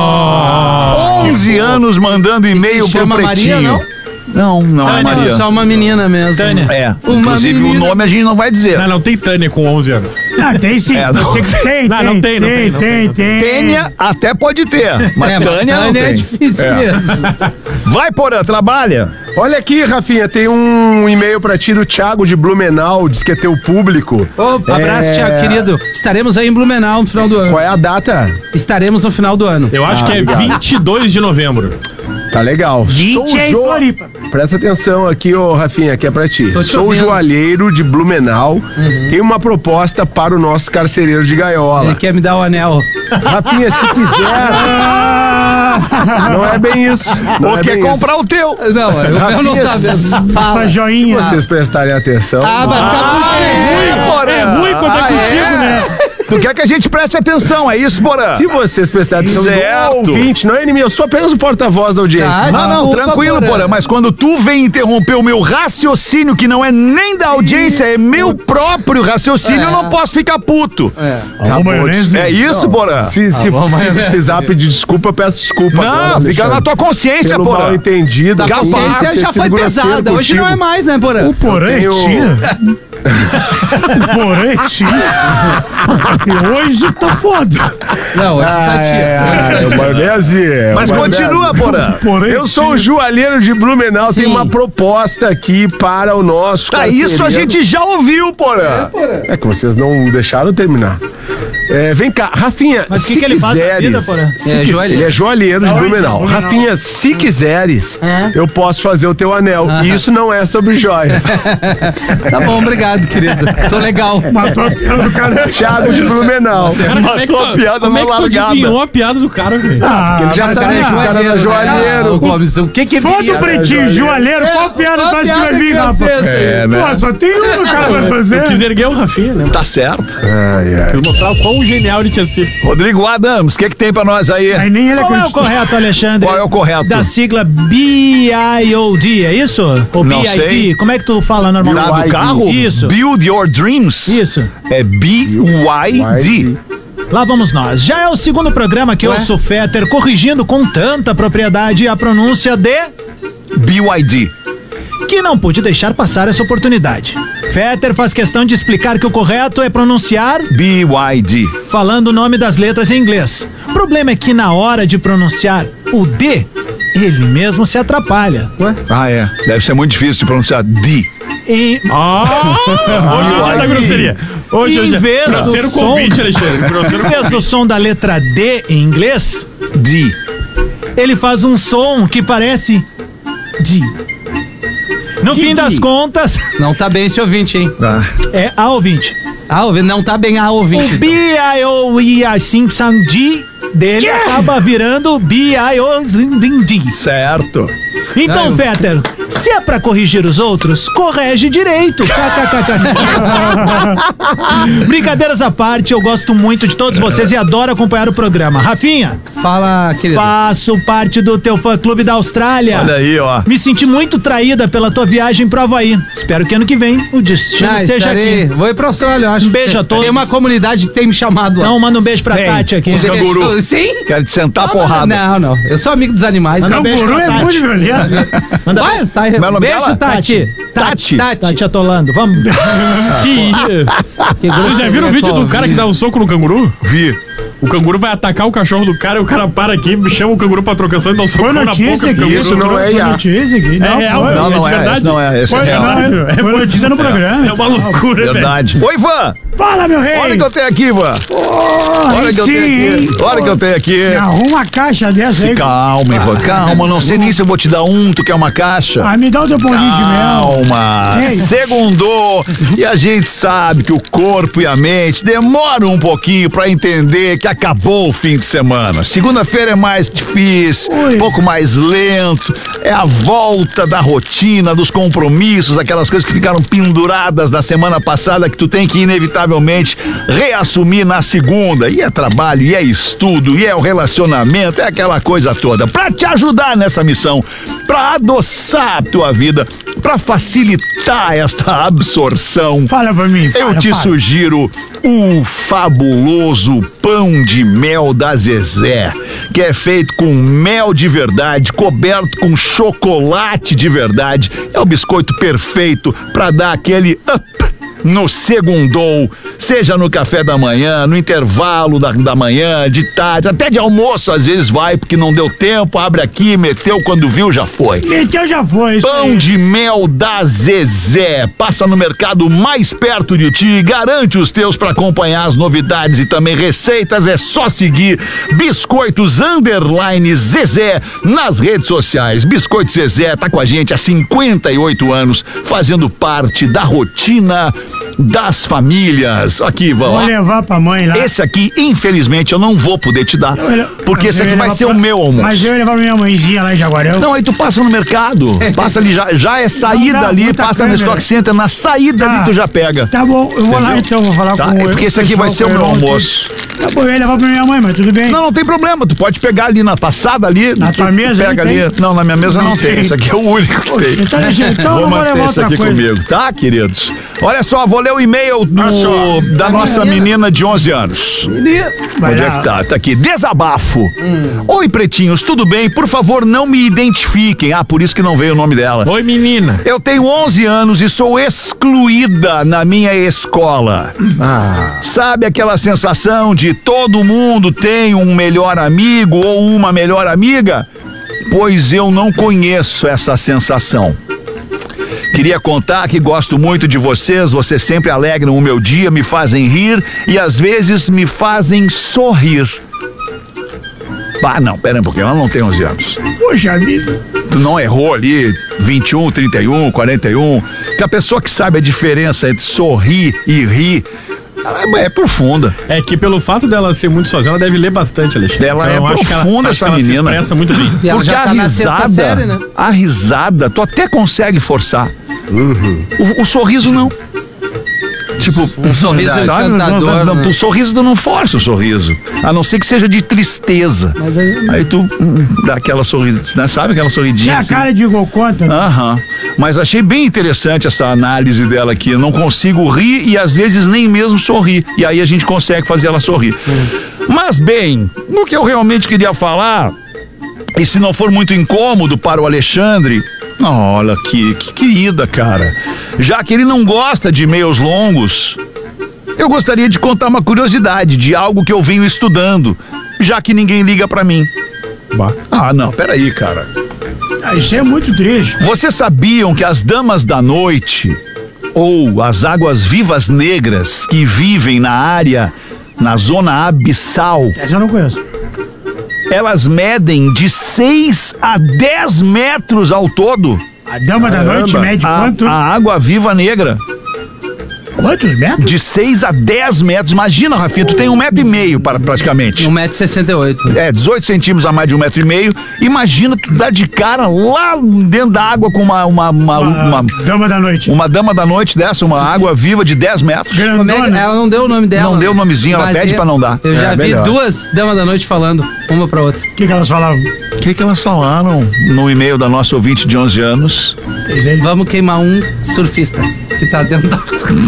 [SPEAKER 4] aqui. onze anos mandando e-mail
[SPEAKER 10] se
[SPEAKER 4] pro
[SPEAKER 10] chama
[SPEAKER 4] Pretinho.
[SPEAKER 10] Maria, não?
[SPEAKER 4] Não, não é
[SPEAKER 10] Tânia,
[SPEAKER 4] Maria.
[SPEAKER 10] só uma menina mesmo.
[SPEAKER 11] Tânia.
[SPEAKER 4] É,
[SPEAKER 10] Uma
[SPEAKER 4] inclusive
[SPEAKER 10] menina.
[SPEAKER 4] o nome a gente não vai dizer.
[SPEAKER 9] Não, não tem Tânia com onze anos.
[SPEAKER 8] Ah, tem sim.
[SPEAKER 4] É, não.
[SPEAKER 8] Tem, tem,
[SPEAKER 9] Não, não tem, não tem,
[SPEAKER 8] tem,
[SPEAKER 9] não
[SPEAKER 8] tem, tem.
[SPEAKER 4] Tênia até pode ter, mas
[SPEAKER 10] É, mas
[SPEAKER 4] Tânia não tem.
[SPEAKER 10] é difícil
[SPEAKER 4] É.
[SPEAKER 10] mesmo.
[SPEAKER 4] Vai, Porã, trabalha.
[SPEAKER 6] Olha aqui, Rafinha, tem um e-mail pra ti do Thiago de Blumenau, diz que é teu público.
[SPEAKER 10] Ô, abraço,
[SPEAKER 6] É,
[SPEAKER 10] Thiago, querido. Estaremos aí em Blumenau no final do ano.
[SPEAKER 6] Qual é a data?
[SPEAKER 10] Estaremos no final do ano.
[SPEAKER 9] Eu acho
[SPEAKER 6] Ah,
[SPEAKER 9] que é
[SPEAKER 6] obrigado.
[SPEAKER 9] vinte e dois de novembro.
[SPEAKER 6] Tá legal. Sou
[SPEAKER 8] vinte é em
[SPEAKER 6] Jo-
[SPEAKER 8] Floripa.
[SPEAKER 6] Presta atenção aqui, ô Rafinha, que é pra ti.
[SPEAKER 10] Tô te
[SPEAKER 6] Sou o
[SPEAKER 10] ouvindo.
[SPEAKER 6] joalheiro de Blumenau. Tem uma proposta para o nosso carcereiro de gaiola.
[SPEAKER 10] Ele quer me dar o anel.
[SPEAKER 6] Rafinha, se quiser. Não é bem isso. Não
[SPEAKER 4] Ou
[SPEAKER 6] é
[SPEAKER 4] quer
[SPEAKER 6] bem
[SPEAKER 4] comprar o teu.
[SPEAKER 10] Não, o meu não tá vendo. Fala.
[SPEAKER 8] Essa joinha.
[SPEAKER 6] Se vocês prestarem atenção.
[SPEAKER 10] Ah, vai ficar contigo.
[SPEAKER 8] É ruim quando é
[SPEAKER 4] Ah,
[SPEAKER 8] contigo,
[SPEAKER 4] é?
[SPEAKER 8] né?
[SPEAKER 4] Tu quer que a gente preste atenção, é isso, Porã?
[SPEAKER 6] Se vocês prestarem atenção
[SPEAKER 4] Certo.
[SPEAKER 6] no ouvinte, não é inimigo, eu sou apenas o porta-voz da audiência.
[SPEAKER 10] Ah,
[SPEAKER 4] Não, não,
[SPEAKER 10] desculpa,
[SPEAKER 4] tranquilo,
[SPEAKER 10] Porã.
[SPEAKER 4] Porã, mas quando tu vem interromper o meu raciocínio, que não é nem da audiência, é meu próprio raciocínio,
[SPEAKER 10] É.
[SPEAKER 4] eu não posso ficar puto.
[SPEAKER 8] Alô, maionese.
[SPEAKER 4] É isso, Porã?
[SPEAKER 6] Se, se,
[SPEAKER 10] bom,
[SPEAKER 6] se
[SPEAKER 10] mas-
[SPEAKER 6] precisar pedir desculpa, eu peço desculpa.
[SPEAKER 4] Não,
[SPEAKER 6] agora,
[SPEAKER 4] fica
[SPEAKER 6] Alexandre.
[SPEAKER 4] na tua consciência,
[SPEAKER 6] Pelo
[SPEAKER 4] Porã.
[SPEAKER 6] mal entendido.
[SPEAKER 10] Da
[SPEAKER 4] Capaz,
[SPEAKER 10] consciência
[SPEAKER 6] ter
[SPEAKER 10] já
[SPEAKER 6] sido
[SPEAKER 10] foi
[SPEAKER 6] grosseiro
[SPEAKER 10] pesada. Hoje não é
[SPEAKER 6] contigo.
[SPEAKER 10] mais, né, Porã?
[SPEAKER 8] O porã é
[SPEAKER 6] tenho-
[SPEAKER 8] tia. O porã é tia. E hoje tá foda.
[SPEAKER 10] Não, hoje tá tia.
[SPEAKER 6] É, é, maionese.
[SPEAKER 4] Mas
[SPEAKER 6] maionese.
[SPEAKER 4] continua, Porã.
[SPEAKER 8] Porã é
[SPEAKER 6] Eu sou
[SPEAKER 8] tia.
[SPEAKER 6] o joalheiro de Blumenau,
[SPEAKER 10] Sim.
[SPEAKER 6] tem uma proposta aqui para o nosso
[SPEAKER 4] Tá, isso a
[SPEAKER 6] carcereiro.
[SPEAKER 4] gente já ouviu, Porã.
[SPEAKER 6] É que vocês não deixaram eu terminar. É, vem cá, Rafinha,
[SPEAKER 11] Mas o
[SPEAKER 6] se
[SPEAKER 11] que que ele faz na
[SPEAKER 6] quiseres...
[SPEAKER 11] vida, Porã?
[SPEAKER 6] se
[SPEAKER 10] É,
[SPEAKER 6] quis-
[SPEAKER 10] joalheiro.
[SPEAKER 6] Ele é joalheiro de Blumenau.
[SPEAKER 8] Blumenau.
[SPEAKER 6] Rafinha, se quiseres,
[SPEAKER 10] É.
[SPEAKER 6] eu posso fazer o teu anel. E isso não é sobre joias.
[SPEAKER 10] Tá bom, obrigado, querido. Tô legal.
[SPEAKER 8] Matou a piada do cara.
[SPEAKER 6] Thiago de Blumenau.
[SPEAKER 4] Matou a piada
[SPEAKER 9] Como
[SPEAKER 4] na
[SPEAKER 9] é que tu
[SPEAKER 4] largada.
[SPEAKER 9] adivinhou a piada do cara, velho?
[SPEAKER 8] Ah,
[SPEAKER 6] Ele já
[SPEAKER 10] O cara
[SPEAKER 6] sabia
[SPEAKER 10] é
[SPEAKER 6] que o cara era
[SPEAKER 10] joalheiro.
[SPEAKER 6] joalheiro.
[SPEAKER 10] né? Ô, Gomes, o que que
[SPEAKER 8] fã
[SPEAKER 10] viria?
[SPEAKER 8] do Pretinho, joalheiro,
[SPEAKER 10] É,
[SPEAKER 8] qual piada
[SPEAKER 10] qual
[SPEAKER 8] tu acha que
[SPEAKER 10] piada
[SPEAKER 8] vai vir,
[SPEAKER 10] que ia
[SPEAKER 8] Rafa?
[SPEAKER 10] ser essa aí?
[SPEAKER 4] É, né?
[SPEAKER 8] Pô, só tem uma, o cara vai fazer.
[SPEAKER 9] Quis erguer o Rafinha, né?
[SPEAKER 4] Tá certo.
[SPEAKER 6] Ai, ai.
[SPEAKER 9] Quis mostrar o quão genial ele tinha sido.
[SPEAKER 4] Rodrigo Adams, o que que tem pra nós aí?
[SPEAKER 8] Aí nem ele
[SPEAKER 11] Qual é o
[SPEAKER 8] acreditou.
[SPEAKER 11] correto, Alexandre?
[SPEAKER 4] Qual é o correto?
[SPEAKER 11] Da sigla B I O D, é isso? Ou
[SPEAKER 4] Não
[SPEAKER 11] B I D?
[SPEAKER 4] sei.
[SPEAKER 11] Como é que tu fala normalmente?
[SPEAKER 4] Lá do carro?
[SPEAKER 11] Isso.
[SPEAKER 4] Build Your Dreams.
[SPEAKER 11] Isso.
[SPEAKER 4] É B Y D.
[SPEAKER 11] Lá vamos nós. Já é o segundo programa que eu
[SPEAKER 10] Ué?
[SPEAKER 11] sou Fetter corrigindo com tanta propriedade a pronúncia de...
[SPEAKER 4] B Y D.
[SPEAKER 11] que não pude deixar passar essa oportunidade. Fetter faz questão de explicar que o correto é pronunciar
[SPEAKER 4] B Y D.
[SPEAKER 11] falando o nome das letras em inglês. O problema é que na hora de pronunciar o D, ele mesmo se atrapalha.
[SPEAKER 4] Ah, é. Deve ser muito difícil de pronunciar D.
[SPEAKER 11] Em,
[SPEAKER 9] Ah! Hoje é o dia da grosseria. Hoje é o
[SPEAKER 11] em
[SPEAKER 9] dia.
[SPEAKER 11] vez do
[SPEAKER 9] Grosseiro
[SPEAKER 11] som,
[SPEAKER 9] convite, Alexandre.
[SPEAKER 11] em
[SPEAKER 9] Grosseiro
[SPEAKER 11] vez do som da letra D em inglês,
[SPEAKER 4] D.
[SPEAKER 11] ele faz um som que parece D. No
[SPEAKER 10] Que
[SPEAKER 11] fim das
[SPEAKER 10] D?
[SPEAKER 11] contas,
[SPEAKER 10] Não tá bem esse ouvinte, hein?
[SPEAKER 4] Ah.
[SPEAKER 11] é a ouvinte.
[SPEAKER 10] Ah, ouvi- não tá bem a ouvinte.
[SPEAKER 11] O
[SPEAKER 10] então.
[SPEAKER 11] B I O I A Simpson D dele acaba virando B I O D.
[SPEAKER 4] Certo.
[SPEAKER 11] Então,
[SPEAKER 10] Ah, eu-
[SPEAKER 11] Fetter, se é pra corrigir os outros, corrige direito. Brincadeiras à parte, eu gosto muito de todos vocês e adoro acompanhar o programa. Rafinha,
[SPEAKER 10] Fala, querido.
[SPEAKER 11] faço parte do teu fã-clube da Austrália.
[SPEAKER 4] Olha aí, ó.
[SPEAKER 11] Me senti muito traída pela tua viagem pro Havaí. Espero que ano que vem o destino
[SPEAKER 10] Ah,
[SPEAKER 11] seja
[SPEAKER 10] estarei-
[SPEAKER 11] aqui.
[SPEAKER 10] Vou ir pra Austrália, eu acho.
[SPEAKER 11] Um beijo a todos.
[SPEAKER 10] Tem uma comunidade que tem me chamado lá.
[SPEAKER 11] Então, manda um beijo pra
[SPEAKER 4] Tem.
[SPEAKER 11] Tati aqui.
[SPEAKER 4] Os canguru.
[SPEAKER 10] Sim?
[SPEAKER 4] Quero te sentar a
[SPEAKER 10] Não,
[SPEAKER 4] porrada.
[SPEAKER 10] Não, não. Eu sou amigo dos animais.
[SPEAKER 11] Manda
[SPEAKER 10] Não.
[SPEAKER 11] um beijo
[SPEAKER 8] Canguru
[SPEAKER 11] pra
[SPEAKER 8] é
[SPEAKER 11] Tati.
[SPEAKER 8] muito violento.
[SPEAKER 11] Manda
[SPEAKER 10] Vai, sai.
[SPEAKER 4] Como é o nome
[SPEAKER 10] Beijo,
[SPEAKER 4] dela?
[SPEAKER 10] Tati.
[SPEAKER 4] Tati.
[SPEAKER 10] Tati.
[SPEAKER 11] Tati atolando. Vamos.
[SPEAKER 9] Que isso?
[SPEAKER 10] Que
[SPEAKER 9] Vocês já viram o vídeo do cara que dá um soco no canguru?
[SPEAKER 4] Vi.
[SPEAKER 9] O canguru vai atacar o cachorro do cara e o cara para aqui, chama o canguru pra trocação e dá um soco
[SPEAKER 8] Foi
[SPEAKER 9] na boca do
[SPEAKER 8] notícia aqui.
[SPEAKER 9] canguru.
[SPEAKER 6] Isso não é
[SPEAKER 8] Foi
[SPEAKER 6] I A.
[SPEAKER 8] notícia aqui.
[SPEAKER 9] É real,
[SPEAKER 8] foi.
[SPEAKER 4] Não, não
[SPEAKER 9] é
[SPEAKER 4] é.
[SPEAKER 9] verdade.
[SPEAKER 4] Esse não é. Esse é
[SPEAKER 8] Foi,
[SPEAKER 4] real.
[SPEAKER 8] não, foi notícia no programa.
[SPEAKER 9] É uma loucura, velho.
[SPEAKER 4] Verdade. Oi, Ivan.
[SPEAKER 8] Fala, meu rei.
[SPEAKER 4] Olha o que eu tenho aqui, Ivan. Olha o que eu
[SPEAKER 8] sim,
[SPEAKER 4] tenho
[SPEAKER 8] hein?
[SPEAKER 4] aqui. Olha o que eu tenho aqui.
[SPEAKER 8] Me arruma uma caixa dessa
[SPEAKER 4] Se
[SPEAKER 8] aí.
[SPEAKER 4] calma, Ivan. Calma. Não sei nem se eu vou te dar um. Tu quer uma caixa?
[SPEAKER 8] Ah, me dá o teu pãozinho de mel.
[SPEAKER 4] Calma.
[SPEAKER 8] Ei.
[SPEAKER 4] Segundou. E a gente sabe que o corpo e a mente demoram um pouquinho pra entender que acabou o fim de semana. Segunda-feira é mais difícil,
[SPEAKER 8] Ui.
[SPEAKER 4] um pouco mais lento. É a volta da rotina, dos compromissos, aquelas coisas que ficaram penduradas na semana passada que tu tem que inevitavelmente reassumir na segunda. E é trabalho, e é estudo, e é o relacionamento, é aquela coisa toda. Pra te ajudar nessa missão, pra adoçar a tua vida, pra facilitar esta absorção.
[SPEAKER 8] Fala pra mim.
[SPEAKER 4] Eu
[SPEAKER 8] fala,
[SPEAKER 4] te
[SPEAKER 8] fala.
[SPEAKER 4] sugiro o fabuloso pão de mel da Zezé, que é feito com mel de verdade, coberto com chocolate de verdade. É o biscoito perfeito para dar aquele up no segundou, seja no café da manhã, no intervalo da, da manhã, de tarde, até de almoço às vezes vai, porque não deu tempo, abre aqui, meteu, quando viu já foi.
[SPEAKER 8] Meteu já foi. Isso
[SPEAKER 4] Pão
[SPEAKER 8] aí.
[SPEAKER 4] de mel da Zezé. Passa no mercado mais perto de ti, garante os teus para acompanhar as novidades e também receitas. É só seguir Biscoitos Underline Zezé nas redes sociais. Biscoito Zezé tá com a gente há cinquenta e oito anos, fazendo parte da rotina das famílias. Aqui, vamos.
[SPEAKER 8] Vou levar pra mãe lá.
[SPEAKER 4] Esse aqui, infelizmente, eu não vou poder te dar, porque esse aqui vai ser o meu almoço.
[SPEAKER 8] Mas eu ia levar pra minha mãezinha lá em Jaguarão.
[SPEAKER 4] Não, aí tu passa no mercado, passa ali, já, já é saída ali, passa no Stock Center, na saída ali tu já pega.
[SPEAKER 8] Tá bom, eu vou lá então, vou falar com
[SPEAKER 4] É porque esse aqui vai ser o meu almoço.
[SPEAKER 8] Tá bom, eu ia levar pra minha mãe, mas tudo bem.
[SPEAKER 4] Não, não tem problema, tu pode pegar ali na passada ali.
[SPEAKER 8] Na tua mesa
[SPEAKER 4] pega ali. Não, na minha mesa não, tem. Esse aqui é o único que tem.
[SPEAKER 8] Então, então
[SPEAKER 4] vou
[SPEAKER 8] eu vou
[SPEAKER 4] manter
[SPEAKER 8] levar
[SPEAKER 4] esse
[SPEAKER 8] outra
[SPEAKER 4] aqui
[SPEAKER 8] coisa.
[SPEAKER 4] comigo, tá, queridos? Olha só, vou ler o e-mail do, da nossa menina de onze anos.
[SPEAKER 8] Vai
[SPEAKER 4] Onde
[SPEAKER 8] lá.
[SPEAKER 4] é que tá? Tá aqui. Desabafo.
[SPEAKER 8] Hum.
[SPEAKER 4] Oi, pretinhos, tudo bem? Por favor, não me identifiquem. Ah, por isso que não veio o nome dela.
[SPEAKER 9] Oi, menina.
[SPEAKER 4] Eu tenho onze anos e sou excluída na minha escola. Ah. Sabe aquela sensação de todo mundo tem um melhor amigo ou uma melhor amiga? Pois eu não conheço essa sensação. Queria contar que gosto muito de vocês, vocês sempre alegram o meu dia, me fazem rir e às vezes me fazem sorrir. Ah, não, pera um pouquinho, ela não tem onze anos.
[SPEAKER 8] Poxa vida.
[SPEAKER 4] Tu não errou ali vinte e um, trinta e um, quarenta e um, que a pessoa que sabe a diferença entre sorrir e rir, ela é profunda.
[SPEAKER 9] É que pelo fato dela ser muito sozinha, ela deve ler bastante, Alexandre.
[SPEAKER 4] Ela
[SPEAKER 9] Então,
[SPEAKER 4] é
[SPEAKER 9] acho que ela-
[SPEAKER 4] profunda,
[SPEAKER 9] acho que
[SPEAKER 4] essa
[SPEAKER 9] ela se
[SPEAKER 4] menina.
[SPEAKER 9] expressa muito bem.
[SPEAKER 10] E ela
[SPEAKER 4] Porque
[SPEAKER 10] já tá
[SPEAKER 4] a
[SPEAKER 10] na sexta
[SPEAKER 4] risada,
[SPEAKER 10] série, né?
[SPEAKER 4] a risada, tu até consegue forçar. O, o sorriso não. Tipo,
[SPEAKER 10] Um sorriso
[SPEAKER 4] sabe?
[SPEAKER 10] encantador,
[SPEAKER 4] Não, não,
[SPEAKER 10] né?
[SPEAKER 4] tu sorriso tu não força o sorriso. A não ser que seja de tristeza.
[SPEAKER 10] Mas aí-
[SPEAKER 4] Aí tu hum, dá aquela sorrisa, né? Sabe aquela sorridinha?
[SPEAKER 8] Tinha a
[SPEAKER 4] assim?
[SPEAKER 8] cara de igual conta. né?
[SPEAKER 4] Aham. Mas achei bem interessante essa análise dela aqui. Eu não consigo rir e às vezes nem mesmo sorrir. E aí a gente consegue fazer ela sorrir. Mas bem, no que eu realmente queria falar, e se não for muito incômodo para o Alexandre, olha que, que querida, cara. Já que ele não gosta de e-mails longos, eu gostaria de contar uma curiosidade de algo que eu venho estudando, já que ninguém liga pra mim. Ah, não, peraí, cara.
[SPEAKER 8] Ah, isso é muito triste.
[SPEAKER 4] Vocês sabiam que as damas da noite, ou as águas vivas negras que vivem na área, na zona abissal,
[SPEAKER 8] Essa eu não conheço.
[SPEAKER 4] elas medem de seis a dez metros ao todo?
[SPEAKER 8] A dama da noite mede
[SPEAKER 4] A,
[SPEAKER 8] quanto?
[SPEAKER 4] a água viva negra.
[SPEAKER 8] Quantos metros?
[SPEAKER 4] De seis a dez metros. Imagina, Rafinha, tu tem um metro e meio para, praticamente.
[SPEAKER 10] um metro e sessenta e oito.
[SPEAKER 4] É, dezoito centímetros a mais de um metro e meio. Imagina tu dar de cara lá dentro da água com uma uma, uma, uma,
[SPEAKER 8] Dama da noite.
[SPEAKER 4] uma dama da noite dessa, uma água viva de dez metros.
[SPEAKER 10] Como é que- ela não deu o nome dela.
[SPEAKER 4] Não deu o nomezinho, ela
[SPEAKER 10] Mas
[SPEAKER 4] pede
[SPEAKER 10] eu-
[SPEAKER 4] pra não dar.
[SPEAKER 10] Eu já
[SPEAKER 4] É,
[SPEAKER 10] vi
[SPEAKER 4] melhor.
[SPEAKER 10] duas damas da noite falando, uma pra outra.
[SPEAKER 8] O que, que elas falavam?
[SPEAKER 4] O que, que elas falaram no e-mail da nossa ouvinte de onze anos?
[SPEAKER 10] Vamos queimar um surfista que tá dentro da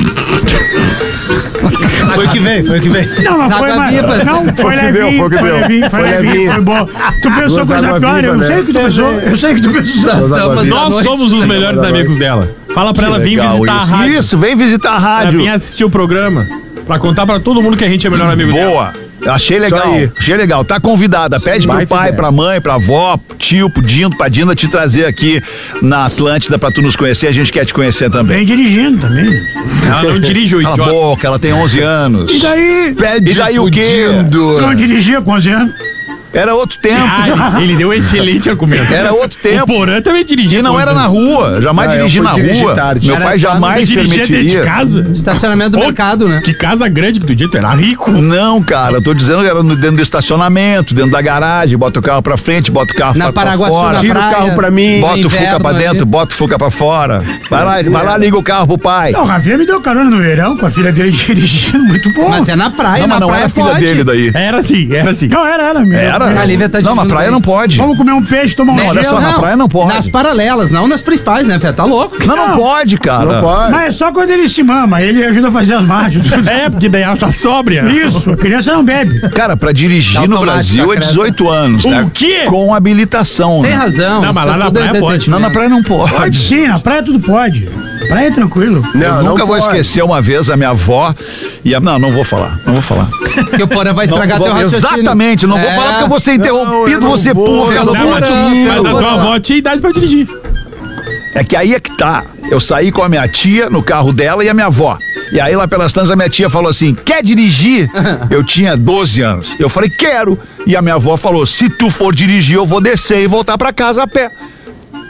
[SPEAKER 11] Foi o que veio, foi o que veio.
[SPEAKER 8] Não, mas
[SPEAKER 10] Água
[SPEAKER 8] foi mais.
[SPEAKER 10] viva.
[SPEAKER 8] Não, foi
[SPEAKER 4] Foi o que
[SPEAKER 8] levinho.
[SPEAKER 4] deu, foi o que
[SPEAKER 8] Foi
[SPEAKER 4] deu.
[SPEAKER 8] levinho, foi
[SPEAKER 4] Foi
[SPEAKER 8] levinho,
[SPEAKER 4] levinho.
[SPEAKER 8] foi bom. Tu pensou
[SPEAKER 6] Duas
[SPEAKER 8] coisa
[SPEAKER 6] água
[SPEAKER 8] pior,
[SPEAKER 6] viva,
[SPEAKER 8] eu
[SPEAKER 6] né?
[SPEAKER 8] sei que tu pensou. Eu sei que tu pensou.
[SPEAKER 10] das damas da
[SPEAKER 9] Nós
[SPEAKER 10] noite.
[SPEAKER 9] somos os melhores amigos dela. Fala pra ela vir
[SPEAKER 4] Legal
[SPEAKER 9] visitar
[SPEAKER 4] isso.
[SPEAKER 9] a rádio.
[SPEAKER 4] Isso, vem visitar a
[SPEAKER 9] Pra
[SPEAKER 4] rádio.
[SPEAKER 9] vir assistir o programa. Pra contar pra todo mundo que a gente é melhor amigo dela.
[SPEAKER 4] Boa. Achei legal,
[SPEAKER 6] aí.
[SPEAKER 4] achei legal. Tá convidada. Pede pro
[SPEAKER 6] Baita
[SPEAKER 4] pai,
[SPEAKER 6] ideia.
[SPEAKER 4] pra mãe, pra avó, tio, pro Dindo, pra Dinda te trazer aqui na Atlântida pra tu nos conhecer. A gente quer te conhecer também.
[SPEAKER 8] Vem dirigindo também.
[SPEAKER 9] Ela não dirige o
[SPEAKER 4] Cala a
[SPEAKER 9] idiota.
[SPEAKER 4] boca, ela tem onze anos.
[SPEAKER 8] E daí?
[SPEAKER 4] E daí o quê?
[SPEAKER 8] Tu não dirigia com onze anos?
[SPEAKER 4] Era outro tempo.
[SPEAKER 9] Ah, ele deu um excelente argumento.
[SPEAKER 4] Era outro
[SPEAKER 9] O
[SPEAKER 4] tempo.
[SPEAKER 9] Porã também dirigia.
[SPEAKER 4] E não
[SPEAKER 9] com
[SPEAKER 4] era
[SPEAKER 9] onze
[SPEAKER 4] na
[SPEAKER 9] anos.
[SPEAKER 4] rua. Jamais
[SPEAKER 6] Ah, eu
[SPEAKER 4] dirigi
[SPEAKER 6] fui
[SPEAKER 4] na
[SPEAKER 6] dirigir
[SPEAKER 4] rua.
[SPEAKER 6] tarde.
[SPEAKER 4] Meu
[SPEAKER 10] Era
[SPEAKER 4] pai
[SPEAKER 10] só
[SPEAKER 4] jamais
[SPEAKER 9] Dirigia dentro de
[SPEAKER 4] permitiria.
[SPEAKER 9] casa.
[SPEAKER 10] Estacionamento do
[SPEAKER 9] Ô,
[SPEAKER 10] mercado, né?
[SPEAKER 9] Que casa grande que tu disse, tu era rico.
[SPEAKER 4] Não, cara, eu tô dizendo que era no- dentro do estacionamento, dentro da garagem, bota o carro pra frente, bota o carro
[SPEAKER 10] Na
[SPEAKER 4] pra, pra
[SPEAKER 10] Paraguaçu,
[SPEAKER 4] fora.
[SPEAKER 10] na
[SPEAKER 6] Tira o
[SPEAKER 10] praia.
[SPEAKER 6] carro pra mim.
[SPEAKER 10] no
[SPEAKER 4] Bota o Fuca
[SPEAKER 10] inverno
[SPEAKER 4] pra
[SPEAKER 10] ali.
[SPEAKER 4] dentro, bota o Fuca pra fora. Vai lá, vai lá, liga o carro pro pai.
[SPEAKER 8] Não, o Rafinha me deu carona no verão com a filha dele dirigindo, muito bom.
[SPEAKER 10] Mas é na praia,
[SPEAKER 4] Não,
[SPEAKER 10] na
[SPEAKER 4] mas não
[SPEAKER 10] praia
[SPEAKER 4] era filha
[SPEAKER 10] pode.
[SPEAKER 4] dele daí.
[SPEAKER 9] Era assim, era assim.
[SPEAKER 8] Não, era ela mesmo.
[SPEAKER 4] Era?
[SPEAKER 10] A Lívia tá
[SPEAKER 4] Não, na
[SPEAKER 10] dirigindo
[SPEAKER 4] praia
[SPEAKER 10] bem.
[SPEAKER 4] não pode.
[SPEAKER 8] Vamos comer um peixe, tomar um
[SPEAKER 10] Né?
[SPEAKER 4] olha
[SPEAKER 8] gelo.
[SPEAKER 4] só, na praia não pode.
[SPEAKER 10] Nas paralelas, não nas principais, né, Fê? Tá louco.
[SPEAKER 4] Não, não pode, cara.
[SPEAKER 6] Não pode.
[SPEAKER 8] Mas é só quando ele se mama, ele ajuda a fazer as margens.
[SPEAKER 9] É, porque daí ela tá sóbria.
[SPEAKER 8] Isso, a criança não bebe.
[SPEAKER 4] Cara, pra dirigir no
[SPEAKER 10] Automático,
[SPEAKER 4] Brasil é
[SPEAKER 10] credo.
[SPEAKER 4] dezoito anos,
[SPEAKER 9] O
[SPEAKER 4] né?
[SPEAKER 9] quê?
[SPEAKER 4] Com habilitação,
[SPEAKER 10] Tem
[SPEAKER 4] né?
[SPEAKER 10] razão.
[SPEAKER 9] Não, mas
[SPEAKER 10] isso
[SPEAKER 9] lá na
[SPEAKER 10] tudo é
[SPEAKER 9] praia pode.
[SPEAKER 10] detetive.
[SPEAKER 4] Não, na praia não
[SPEAKER 8] Pode
[SPEAKER 4] pode.
[SPEAKER 8] sim, na praia tudo pode. Praia é tranquilo.
[SPEAKER 6] Não,
[SPEAKER 4] Eu
[SPEAKER 6] não
[SPEAKER 4] nunca vou
[SPEAKER 6] pode.
[SPEAKER 4] esquecer uma vez a minha avó e a... Não, não vou falar, não vou falar.
[SPEAKER 10] Que o Porã vai
[SPEAKER 4] Não
[SPEAKER 10] estragar
[SPEAKER 4] vou-
[SPEAKER 10] teu raciocínio.
[SPEAKER 4] Exatamente, não vou
[SPEAKER 10] É.
[SPEAKER 4] falar porque eu vou ser interrompido,
[SPEAKER 6] eu não
[SPEAKER 4] vou ser
[SPEAKER 6] vou,
[SPEAKER 4] público.
[SPEAKER 10] eu não
[SPEAKER 9] Não,
[SPEAKER 10] vou.
[SPEAKER 9] mas,
[SPEAKER 10] Porã,
[SPEAKER 9] mas a
[SPEAKER 10] pelo
[SPEAKER 9] tua
[SPEAKER 10] Porã.
[SPEAKER 9] avó tinha idade pra dirigir.
[SPEAKER 4] É que aí é que tá. Eu saí com a minha tia no carro dela e a minha avó. E aí lá pelas tantas a minha tia falou assim, quer dirigir? Eu tinha doze anos. Eu falei, quero. E a minha avó falou, se tu for dirigir eu vou descer e voltar pra casa a pé.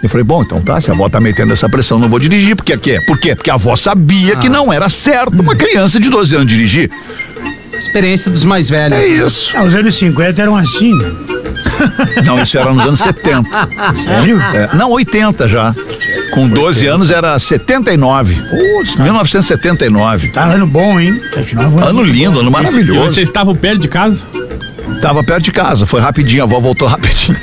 [SPEAKER 4] Eu falei, bom, então tá, se a avó tá metendo essa pressão, não vou dirigir, porque quê? Por quê? Porque a avó sabia ah. que não era certo uma criança de doze anos dirigir.
[SPEAKER 10] Experiência dos mais velhos.
[SPEAKER 4] É isso.
[SPEAKER 8] Ah, os anos cinquenta eram assim.
[SPEAKER 4] Não, isso era nos anos setenta.
[SPEAKER 8] Sério?
[SPEAKER 4] É, não, oitenta já. Com doze anos era setenta e nove. Putz, mil novecentos e setenta e nove.
[SPEAKER 8] Tá ano bom, hein?
[SPEAKER 4] Ano lindo, ano maravilhoso.
[SPEAKER 9] E vocês estavam perto de casa?
[SPEAKER 4] Tava perto de casa, foi rapidinho, a avó voltou rapidinho.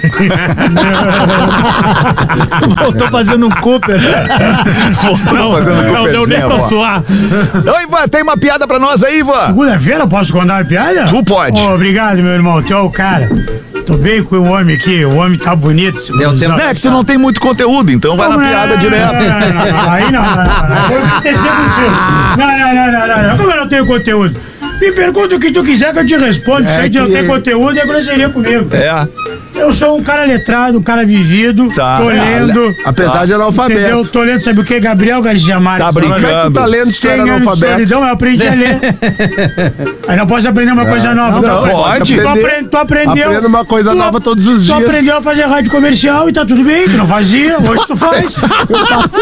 [SPEAKER 11] Voltou fazendo um Cooper.
[SPEAKER 4] Voltou
[SPEAKER 9] não,
[SPEAKER 4] fazendo um
[SPEAKER 9] Não deu nem pra suar.
[SPEAKER 4] Oi, Ivan, tem uma piada pra nós aí, Ivan?
[SPEAKER 8] Segunda-feira eu posso contar uma piada?
[SPEAKER 4] Tu pode.
[SPEAKER 8] Oh, obrigado, meu irmão, tu é o cara. Tô bem com o homem aqui, o homem tá bonito.
[SPEAKER 10] Deu tempo.
[SPEAKER 4] Não, é que tu não tem muito conteúdo, então vai
[SPEAKER 8] Como
[SPEAKER 4] na piada
[SPEAKER 8] não,
[SPEAKER 4] direto.
[SPEAKER 8] Não, não, não, não, aí não, não, não, não. Vou acontecer contigo. Não, não, não, não, não, não. Como eu não tenho conteúdo? Me pergunta o que tu quiser que eu te respondo.
[SPEAKER 4] É
[SPEAKER 8] Se aí
[SPEAKER 4] que...
[SPEAKER 8] não tem conteúdo, é grosseria comigo.
[SPEAKER 4] É.
[SPEAKER 8] Eu sou um cara letrado, um cara vivido.
[SPEAKER 4] Tá.
[SPEAKER 8] Tô lendo.
[SPEAKER 6] Apesar
[SPEAKER 8] tá.
[SPEAKER 6] de analfabeto.
[SPEAKER 8] Entendeu? Tô lendo, sabe o que? Gabriel Garcia Marques.
[SPEAKER 4] Tá brincando.
[SPEAKER 6] Como é que tu tá lendo se tu era analfabeto?
[SPEAKER 8] Solidão, eu aprendi a ler. Aí não posso aprender uma coisa nova.
[SPEAKER 6] não,
[SPEAKER 8] Não,
[SPEAKER 6] pode.
[SPEAKER 8] Tu, apre, tu aprendeu.
[SPEAKER 6] Aprenda uma coisa
[SPEAKER 8] tu,
[SPEAKER 6] nova todos os
[SPEAKER 8] tu
[SPEAKER 6] dias.
[SPEAKER 8] Tu aprendeu a fazer rádio comercial e tá tudo bem. Tu não fazia, hoje tu faz.
[SPEAKER 6] Eu faço.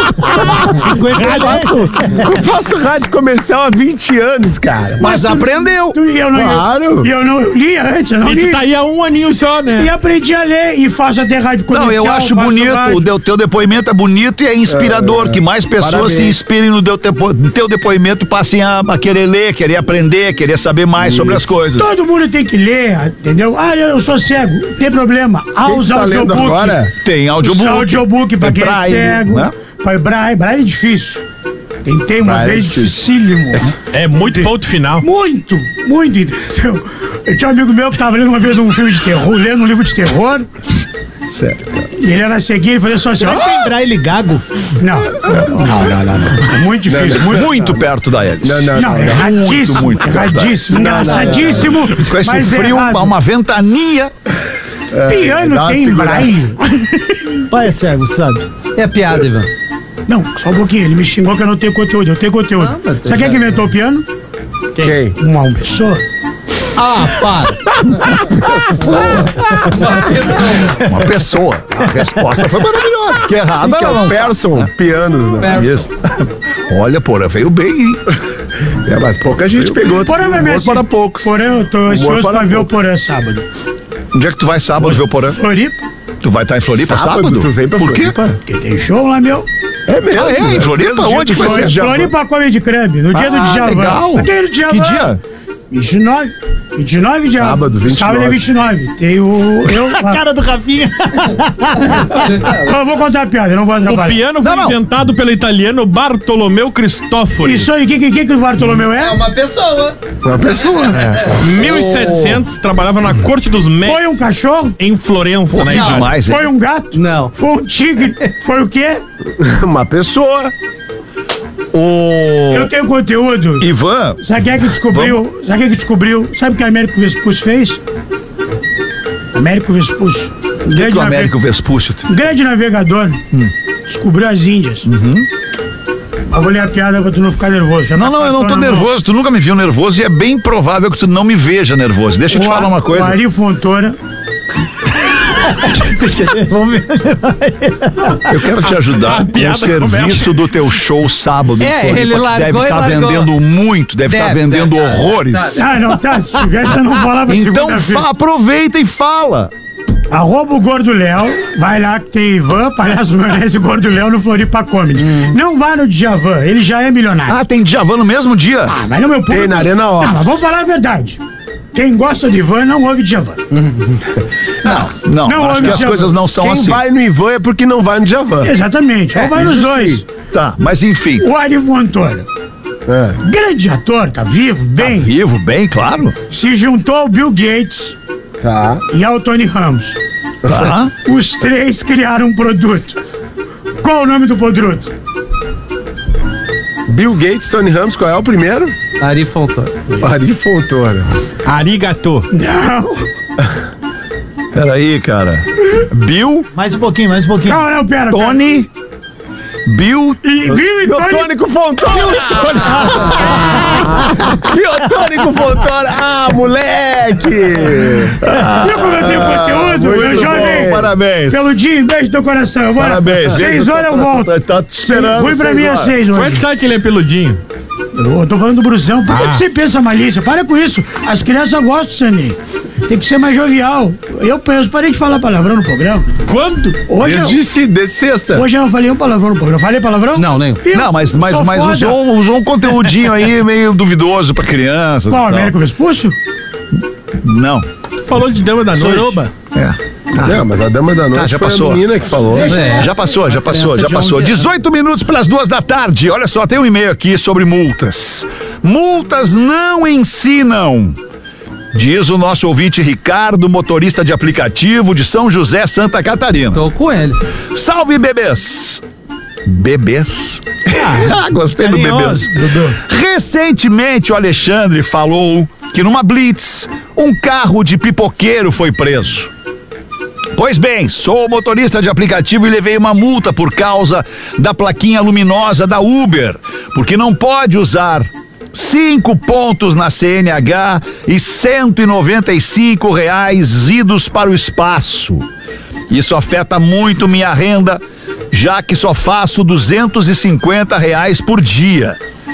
[SPEAKER 6] eu faço rádio comercial há vinte anos, cara.
[SPEAKER 4] Mas aprendeu.
[SPEAKER 8] Tu, eu não,
[SPEAKER 6] Claro.
[SPEAKER 8] E eu, eu não eu lia antes, eu não
[SPEAKER 9] E
[SPEAKER 8] li.
[SPEAKER 9] tu tá aí há um aninho só, né?
[SPEAKER 8] E aprendi a ler e faço até rádio comercial.
[SPEAKER 4] Não, eu acho
[SPEAKER 8] faço
[SPEAKER 4] bonito,
[SPEAKER 8] rádio.
[SPEAKER 4] o teu, teu depoimento é bonito e é inspirador, é, que mais pessoas parabéns. se inspirem no teu, no teu depoimento, passem a, a querer ler, querer aprender, querer saber mais Isso. sobre as coisas.
[SPEAKER 8] Todo mundo tem que ler, entendeu? Ah, eu, eu sou cego, não tem problema. Há os
[SPEAKER 6] tá
[SPEAKER 8] audiobook.
[SPEAKER 6] Agora?
[SPEAKER 4] Tem audiobook.
[SPEAKER 8] audiobook pra quem é cego.
[SPEAKER 4] Né?
[SPEAKER 8] Pai Braille, Braille é difícil. Tentei uma
[SPEAKER 6] Braille
[SPEAKER 8] vez,
[SPEAKER 6] é difícil.
[SPEAKER 8] dificílimo.
[SPEAKER 9] É muito ponto final.
[SPEAKER 8] Muito, muito, entendeu? Eu tinha um amigo meu que tava lendo uma vez um filme de terror, lendo um livro de terror.
[SPEAKER 4] Sério, cara.
[SPEAKER 8] E ele era ceguinho e fazia só assim.
[SPEAKER 11] Será que tem Braille gago?
[SPEAKER 8] Não, não, não, não. não. É muito difícil.
[SPEAKER 4] Muito,
[SPEAKER 8] muito,
[SPEAKER 4] muito perto da hélice.
[SPEAKER 6] Não, não,
[SPEAKER 8] não,
[SPEAKER 6] não.
[SPEAKER 8] erradíssimo.
[SPEAKER 4] Muito, muito
[SPEAKER 8] erradíssimo, engraçadíssimo.
[SPEAKER 4] Com esse
[SPEAKER 8] mas
[SPEAKER 4] frio,
[SPEAKER 8] errado.
[SPEAKER 4] uma ventania.
[SPEAKER 8] Piano
[SPEAKER 6] dá uma
[SPEAKER 8] tem
[SPEAKER 6] segurada.
[SPEAKER 8] Braille.
[SPEAKER 11] Pai é cego, sabe?
[SPEAKER 10] É a piada, Ivan.
[SPEAKER 8] Não, só um pouquinho. Ele me xingou que eu não tenho conteúdo. Eu tenho conteúdo.
[SPEAKER 10] Ah, mas
[SPEAKER 8] Sabe quem
[SPEAKER 10] já-
[SPEAKER 8] que inventou o piano?
[SPEAKER 6] Quem?
[SPEAKER 8] Uma, uma pessoa.
[SPEAKER 10] Ah, para.
[SPEAKER 4] Uma pessoa. A resposta foi maravilhosa. Que errada
[SPEAKER 6] Que é
[SPEAKER 4] ela
[SPEAKER 6] o
[SPEAKER 4] não.
[SPEAKER 6] Person, pianos, né?
[SPEAKER 4] Isso. Olha, porra, veio bem, hein?
[SPEAKER 6] É, mas pouca gente pegou.
[SPEAKER 8] Porã vai
[SPEAKER 6] Humor
[SPEAKER 8] ver
[SPEAKER 6] para
[SPEAKER 8] se-
[SPEAKER 6] poucos.
[SPEAKER 8] Porã, eu tô ansioso
[SPEAKER 6] para
[SPEAKER 8] pra ver o
[SPEAKER 6] poucos.
[SPEAKER 8] Porã sábado.
[SPEAKER 4] Onde é que tu vai sábado ver o Porã?
[SPEAKER 8] Floripa,
[SPEAKER 4] Tu vai estar em Floripa sábado?
[SPEAKER 6] Sábado, tu vem pra
[SPEAKER 4] Por quê?
[SPEAKER 6] Floripa?
[SPEAKER 8] porque tem show lá, meu.
[SPEAKER 6] É mesmo.
[SPEAKER 4] Ah, é? Em Floripa?
[SPEAKER 6] Mesmo dia
[SPEAKER 4] Onde
[SPEAKER 6] que
[SPEAKER 4] vai
[SPEAKER 6] foi?
[SPEAKER 4] ser?
[SPEAKER 6] Já-
[SPEAKER 8] Floripa Comedy Club, no dia do
[SPEAKER 4] Ah,
[SPEAKER 8] Djavan.
[SPEAKER 4] legal.
[SPEAKER 8] No dia do Djavan.
[SPEAKER 4] Que dia?
[SPEAKER 8] vinte e nove. vinte e nove de
[SPEAKER 6] Sábado, vinte e nove.
[SPEAKER 8] Sábado é vinte e nove. Tem o. Eu,
[SPEAKER 11] A cara do Rafinha.
[SPEAKER 8] eu vou contar a piada, eu não vou
[SPEAKER 9] O
[SPEAKER 8] atrapalhar.
[SPEAKER 9] piano foi
[SPEAKER 4] Não, não.
[SPEAKER 9] inventado pelo italiano Bartolomeu Cristofori.
[SPEAKER 8] Isso aí, o que, que, que, que o Bartolomeu é?
[SPEAKER 10] É uma pessoa.
[SPEAKER 6] Uma pessoa.
[SPEAKER 9] mil e setecentos, trabalhava na corte dos Médicos.
[SPEAKER 8] Foi um cachorro?
[SPEAKER 9] Em Florença,
[SPEAKER 4] Pô,
[SPEAKER 9] na
[SPEAKER 4] que
[SPEAKER 9] Itália.
[SPEAKER 4] demais, hein?
[SPEAKER 8] Foi um gato?
[SPEAKER 10] Não.
[SPEAKER 8] Foi um tigre? Foi o quê?
[SPEAKER 6] Uma pessoa.
[SPEAKER 4] O
[SPEAKER 8] Eu tenho conteúdo.
[SPEAKER 4] Ivan,
[SPEAKER 8] Sabe quem é que descobriu? Sabe quem é que descobriu? Sabe o que Américo Vespucci fez? Américo Vespucci. Um
[SPEAKER 4] que
[SPEAKER 8] grande,
[SPEAKER 4] o
[SPEAKER 8] nave-
[SPEAKER 4] Américo Vespúcio.
[SPEAKER 8] um grande navegador. Descobriu as Índias. Mas vou ler a piada pra tu não ficar nervoso. Já
[SPEAKER 4] Não,
[SPEAKER 8] tá
[SPEAKER 4] não, eu não tô
[SPEAKER 8] na mão.
[SPEAKER 4] nervoso. Tu nunca me viu nervoso e é bem provável que tu não me veja nervoso. Deixa eu te
[SPEAKER 8] O
[SPEAKER 4] falar uma
[SPEAKER 8] O
[SPEAKER 4] coisa.
[SPEAKER 8] Ari Fontoura.
[SPEAKER 11] Vamos ver.
[SPEAKER 4] Eu quero te ajudar com o
[SPEAKER 9] piada
[SPEAKER 4] serviço do teu show sábado. em
[SPEAKER 10] É,
[SPEAKER 4] Floripa,
[SPEAKER 10] ele
[SPEAKER 4] que
[SPEAKER 10] largou
[SPEAKER 4] deve
[SPEAKER 10] e
[SPEAKER 4] estar
[SPEAKER 10] largou.
[SPEAKER 4] vendendo muito, deve estar
[SPEAKER 10] Deve,
[SPEAKER 4] vendendo
[SPEAKER 10] deve tá,
[SPEAKER 4] horrores.
[SPEAKER 10] tá.
[SPEAKER 8] Ah, não tá. Se tivesse, eu não falava
[SPEAKER 4] Então
[SPEAKER 8] segunda-feira.
[SPEAKER 4] fa- aproveita e fala.
[SPEAKER 8] Arroba o Gordo Léo, vai lá que tem Ivan, Palhaço Maionese e Gordo Léo no Floripa Comedy. Não vá no Djavan, ele já é milionário.
[SPEAKER 4] Ah, tem Djavan no mesmo dia?
[SPEAKER 8] Ah, mas no meu público...
[SPEAKER 6] Tem na Arena
[SPEAKER 8] Não,
[SPEAKER 6] Ó.
[SPEAKER 8] mas vamos falar a verdade. Quem gosta de Ivan não ouve Djavan.
[SPEAKER 4] Não, não,
[SPEAKER 8] Não,
[SPEAKER 4] acho que
[SPEAKER 8] olha,
[SPEAKER 4] as
[SPEAKER 8] Djavan.
[SPEAKER 4] coisas não são
[SPEAKER 6] Quem
[SPEAKER 4] assim.
[SPEAKER 6] vai no Ivan é porque não vai no Djavan.
[SPEAKER 8] Exatamente, ou vai nos
[SPEAKER 6] isso
[SPEAKER 8] dois.
[SPEAKER 6] sim.
[SPEAKER 4] Tá, mas enfim.
[SPEAKER 8] O Ari Fontoura,
[SPEAKER 6] É.
[SPEAKER 8] grande ator, tá vivo, bem,
[SPEAKER 4] Vivo, bem, claro.
[SPEAKER 8] se juntou ao Bill Gates
[SPEAKER 6] Tá.
[SPEAKER 8] e ao Tony Ramos.
[SPEAKER 4] Tá.
[SPEAKER 8] Os três criaram um produto. Qual o nome do produto?
[SPEAKER 6] Bill Gates, Tony Ramos, qual é o primeiro?
[SPEAKER 10] Ari Fontoura.
[SPEAKER 6] Ari Fontoura.
[SPEAKER 9] Arigato.
[SPEAKER 8] Não,
[SPEAKER 4] Peraí, cara. Bill,
[SPEAKER 11] Mais um pouquinho, mais um pouquinho.
[SPEAKER 8] não, não, pera.
[SPEAKER 4] Tony, Bill.
[SPEAKER 8] E Bill e Tony...
[SPEAKER 6] Biotônico Fontoura. Biotônico Fontoura. Ah, moleque.
[SPEAKER 8] Viu como eu tenho conteúdo?
[SPEAKER 6] muito
[SPEAKER 8] Eu jovem,
[SPEAKER 6] bom.
[SPEAKER 4] parabéns.
[SPEAKER 8] Peludinho, beijo no teu coração. Eu vou
[SPEAKER 4] Parabéns.
[SPEAKER 8] Seis horas eu volto.
[SPEAKER 4] Tá, tá te esperando.
[SPEAKER 8] Fui pra
[SPEAKER 4] seis
[SPEAKER 8] mim às
[SPEAKER 4] horas.
[SPEAKER 8] seis
[SPEAKER 9] Como é
[SPEAKER 8] hoje.
[SPEAKER 9] que sabe que ele é peludinho?
[SPEAKER 8] Eu tô falando do Brusão. Por que,
[SPEAKER 9] Ah.
[SPEAKER 8] que você pensa malícia? Para com isso. As crianças gostam, Saninho. Tem que ser mais jovial. Eu penso, parei de falar palavrão no programa.
[SPEAKER 9] Quando?
[SPEAKER 8] Hoje eu,
[SPEAKER 6] Desde, desde sexta.
[SPEAKER 8] hoje eu não falei um palavrão no programa. Falei palavrão?
[SPEAKER 10] Não, nem.
[SPEAKER 8] Eu
[SPEAKER 4] Não, mas, mas,
[SPEAKER 8] sou
[SPEAKER 4] mas
[SPEAKER 8] foda.
[SPEAKER 4] usou, usou um conteúdinho aí meio duvidoso pra crianças.
[SPEAKER 8] Qual,
[SPEAKER 4] e tal.
[SPEAKER 8] Américo Vespúcio?
[SPEAKER 4] Não.
[SPEAKER 9] Falou de dama da noite.
[SPEAKER 11] Soroba.
[SPEAKER 4] É.
[SPEAKER 6] Não, mas a dama da noite
[SPEAKER 4] Tá, já
[SPEAKER 6] foi
[SPEAKER 4] passou.
[SPEAKER 6] a menina que falou.
[SPEAKER 10] É.
[SPEAKER 4] Já passou, já passou,
[SPEAKER 10] criança
[SPEAKER 4] já
[SPEAKER 10] de
[SPEAKER 4] passou.
[SPEAKER 10] onze anos.
[SPEAKER 4] dezoito minutos para as duas da tarde. Olha só, tem um e-mail aqui sobre multas. Multas não ensinam. Diz o nosso ouvinte Ricardo, motorista de aplicativo de São José, Santa Catarina.
[SPEAKER 10] Tô com ele.
[SPEAKER 4] Salve, bebês! Bebês? Ah, gostei do bebês. Recentemente o Alexandre falou que numa blitz, um carro de pipoqueiro foi preso. Pois bem, sou motorista de aplicativo e levei uma multa por causa da plaquinha luminosa da Uber, porque não pode usar cinco pontos na C N H e cento e noventa e cinco reais idos para o espaço. Isso afeta muito minha renda, já que só faço duzentos e cinquenta reais por dia.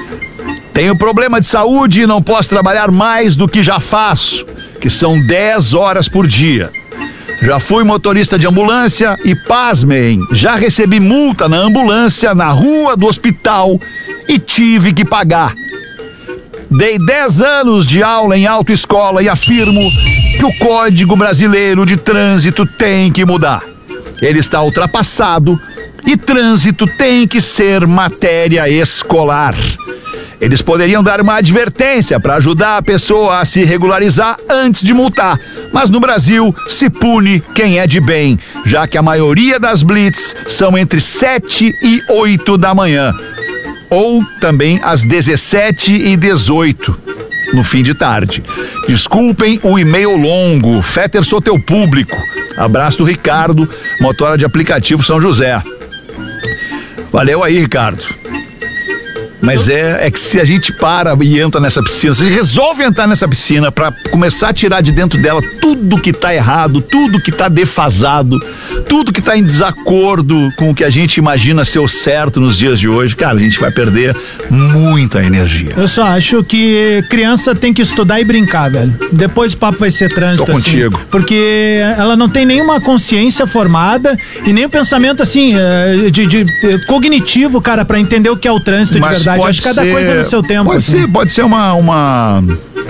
[SPEAKER 4] Tenho problema de saúde e não posso trabalhar mais do que já faço, que são dez horas por dia. Já fui motorista de ambulância e, pasmem, já recebi multa na ambulância na rua do hospital e tive que pagar. Dei dez anos de aula em autoescola e afirmo que o Código Brasileiro de Trânsito tem que mudar. Ele está ultrapassado e trânsito tem que ser matéria escolar. Eles poderiam dar uma advertência para ajudar a pessoa a se regularizar antes de multar. Mas no Brasil se pune quem é de bem, já que a maioria das blitz são entre sete e oito da manhã. Ou também às dezessete e dezoito, no fim de tarde. Desculpem o e-mail longo. Fetter, sou teu público. Abraço do Ricardo, motora de aplicativo São José. Valeu aí, Ricardo. Mas é, é que se a gente para e entra nessa piscina, se resolve entrar nessa piscina pra começar a tirar de dentro dela tudo que tá errado, tudo que tá defasado, tudo que tá em desacordo com o que a gente imagina ser o certo nos dias de hoje, cara, a gente vai perder muita energia.
[SPEAKER 11] Eu só acho que criança tem que estudar e brincar, velho. Depois o papo vai ser trânsito,
[SPEAKER 4] Tô
[SPEAKER 11] assim.
[SPEAKER 4] contigo.
[SPEAKER 11] Porque ela não tem nenhuma consciência formada e nem o pensamento, assim, eh, de, de, eh, cognitivo, cara, pra entender o que é o trânsito de verdade.
[SPEAKER 4] pode
[SPEAKER 11] Acho que cada
[SPEAKER 4] ser-
[SPEAKER 11] coisa no seu tempo.
[SPEAKER 4] Pode
[SPEAKER 11] assim.
[SPEAKER 4] ser, pode ser uma, uma,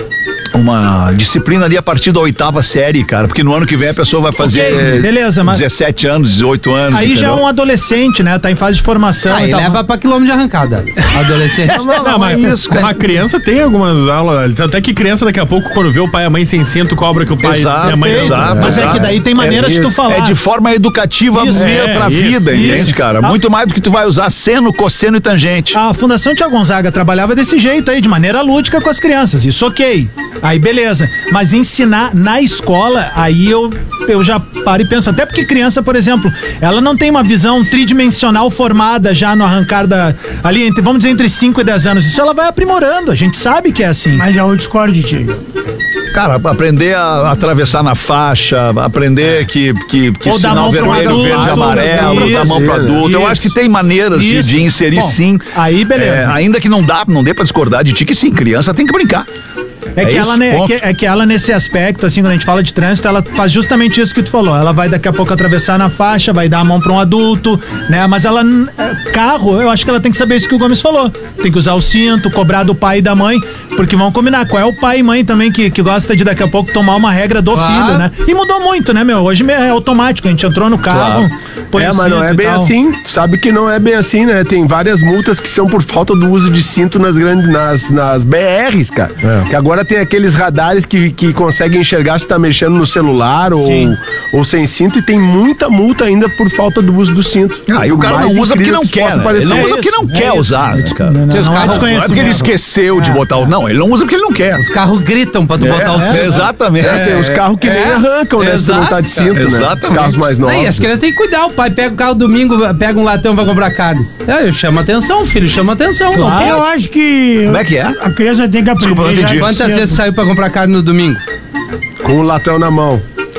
[SPEAKER 4] uma disciplina ali a partir da oitava série, cara, porque no ano que vem a pessoa vai fazer
[SPEAKER 11] Ok, beleza, mas-
[SPEAKER 4] dezessete anos, dezoito anos.
[SPEAKER 11] Aí já é
[SPEAKER 4] entendeu?
[SPEAKER 11] um adolescente, né? Tá em fase de formação.
[SPEAKER 10] Aí
[SPEAKER 11] e tal.
[SPEAKER 10] leva pra quilômetro de arrancada. Adolescente.
[SPEAKER 9] Não, mas a criança tem algumas aulas. Até que criança daqui a pouco, quando vê o pai e a mãe sem cinto, cobra que o pai
[SPEAKER 4] Exato,
[SPEAKER 9] e a mãe não-
[SPEAKER 4] exato,
[SPEAKER 11] Mas é que daí tem maneiras de tu falar.
[SPEAKER 4] É de forma educativa
[SPEAKER 11] Isso,
[SPEAKER 4] mesmo
[SPEAKER 9] é,
[SPEAKER 4] pra
[SPEAKER 9] isso,
[SPEAKER 4] vida,
[SPEAKER 11] isso.
[SPEAKER 4] entende, cara?
[SPEAKER 11] Ah.
[SPEAKER 4] Muito mais do que tu vai usar seno, cosseno e tangente.
[SPEAKER 11] A Fundação Tia Gonzaga trabalhava desse jeito aí, de maneira lúdica com as crianças. Isso ok. Aí beleza. Mas ensinar na escola, aí eu, eu já paro e penso. Até porque criança, por exemplo, ela não tem uma visão tridimensional formada já no arrancar da. Ali, entre, vamos dizer, entre cinco e dez anos. Isso ela vai aprimorando. A gente sabe que é assim.
[SPEAKER 8] Mas eu discordo de ti.
[SPEAKER 4] Cara, aprender a atravessar na faixa, aprender que, que, que
[SPEAKER 11] Ou dar
[SPEAKER 4] sinal
[SPEAKER 11] mão pro
[SPEAKER 4] vermelho,
[SPEAKER 11] adulto,
[SPEAKER 4] verde, amarelo,
[SPEAKER 11] isso,
[SPEAKER 4] dar mão pro adulto. Eu
[SPEAKER 11] isso.
[SPEAKER 4] acho que tem maneiras de,
[SPEAKER 11] Isso.
[SPEAKER 4] de inserir
[SPEAKER 11] Bom,
[SPEAKER 4] sim.
[SPEAKER 11] aí beleza.
[SPEAKER 4] É, ainda que não dá, não dê pra discordar de ti, que sim, criança tem que brincar.
[SPEAKER 11] É que,
[SPEAKER 4] É
[SPEAKER 11] ela,
[SPEAKER 4] isso,
[SPEAKER 11] né, é,
[SPEAKER 4] ponto.
[SPEAKER 11] que, é que ela, nesse aspecto, assim, quando a gente fala de trânsito, ela faz justamente isso que tu falou. Ela vai daqui a pouco atravessar na faixa, vai dar a mão pra um adulto, né? Mas ela, é, carro, eu acho que ela tem que saber isso que o Gomes falou. Tem que usar o cinto, cobrar do pai e da mãe, porque vão combinar. Qual é o pai e mãe também que, que gosta de daqui a pouco tomar uma regra do
[SPEAKER 10] Claro.
[SPEAKER 11] filho, né? E mudou muito, né, meu? Hoje é automático, a gente entrou no carro, põe
[SPEAKER 6] É,
[SPEAKER 11] o
[SPEAKER 6] mas não
[SPEAKER 11] cinto
[SPEAKER 6] é
[SPEAKER 11] e
[SPEAKER 6] bem
[SPEAKER 11] tal.
[SPEAKER 6] assim. Sabe que não é bem assim, né? Tem várias multas que são por falta do uso de cinto nas grandes, nas, nas B Rs, cara.
[SPEAKER 11] É.
[SPEAKER 6] Que agora tem aqueles radares que, que conseguem enxergar se tá mexendo no celular ou,
[SPEAKER 11] Sim.
[SPEAKER 6] ou sem cinto, e tem muita multa ainda por falta do uso do cinto.
[SPEAKER 4] Ah, e o cara
[SPEAKER 6] Mais
[SPEAKER 4] não usa porque
[SPEAKER 6] incrível
[SPEAKER 4] não
[SPEAKER 6] que
[SPEAKER 4] quer,
[SPEAKER 6] possa
[SPEAKER 4] né?
[SPEAKER 6] parecer.
[SPEAKER 4] Ele não
[SPEAKER 11] É
[SPEAKER 4] usa porque
[SPEAKER 11] isso,
[SPEAKER 4] não
[SPEAKER 11] é
[SPEAKER 4] quer
[SPEAKER 11] isso.
[SPEAKER 4] usar, né, cara?
[SPEAKER 11] Não,
[SPEAKER 10] Seus
[SPEAKER 11] não é
[SPEAKER 10] carros-
[SPEAKER 4] Não é porque ele
[SPEAKER 11] desconhecimento.
[SPEAKER 4] esqueceu de botar o... Não, ele não usa porque ele não quer.
[SPEAKER 10] Os carros gritam pra tu botar o cinto.
[SPEAKER 4] Exatamente.
[SPEAKER 6] É, tem os carros que nem
[SPEAKER 10] É,
[SPEAKER 6] arrancam, né? Se tu não tá de
[SPEAKER 10] exato,
[SPEAKER 6] cinto,
[SPEAKER 4] cara.
[SPEAKER 6] né?
[SPEAKER 4] Exatamente.
[SPEAKER 6] Os carros mais novos.
[SPEAKER 10] Aí, as crianças têm que cuidar. O pai pega o carro domingo, pega um latão pra comprar carne. É, chama atenção, o filho chama atenção. Não
[SPEAKER 8] Ah, eu
[SPEAKER 10] pode.
[SPEAKER 8] acho que
[SPEAKER 4] Como é que é?
[SPEAKER 8] a criança tem que aprender.
[SPEAKER 4] Desculpa, eu não
[SPEAKER 8] já
[SPEAKER 4] entendi.
[SPEAKER 8] de
[SPEAKER 10] Quantas
[SPEAKER 8] cedo.
[SPEAKER 10] vezes saiu pra comprar carne no domingo?
[SPEAKER 6] Com o latão na mão.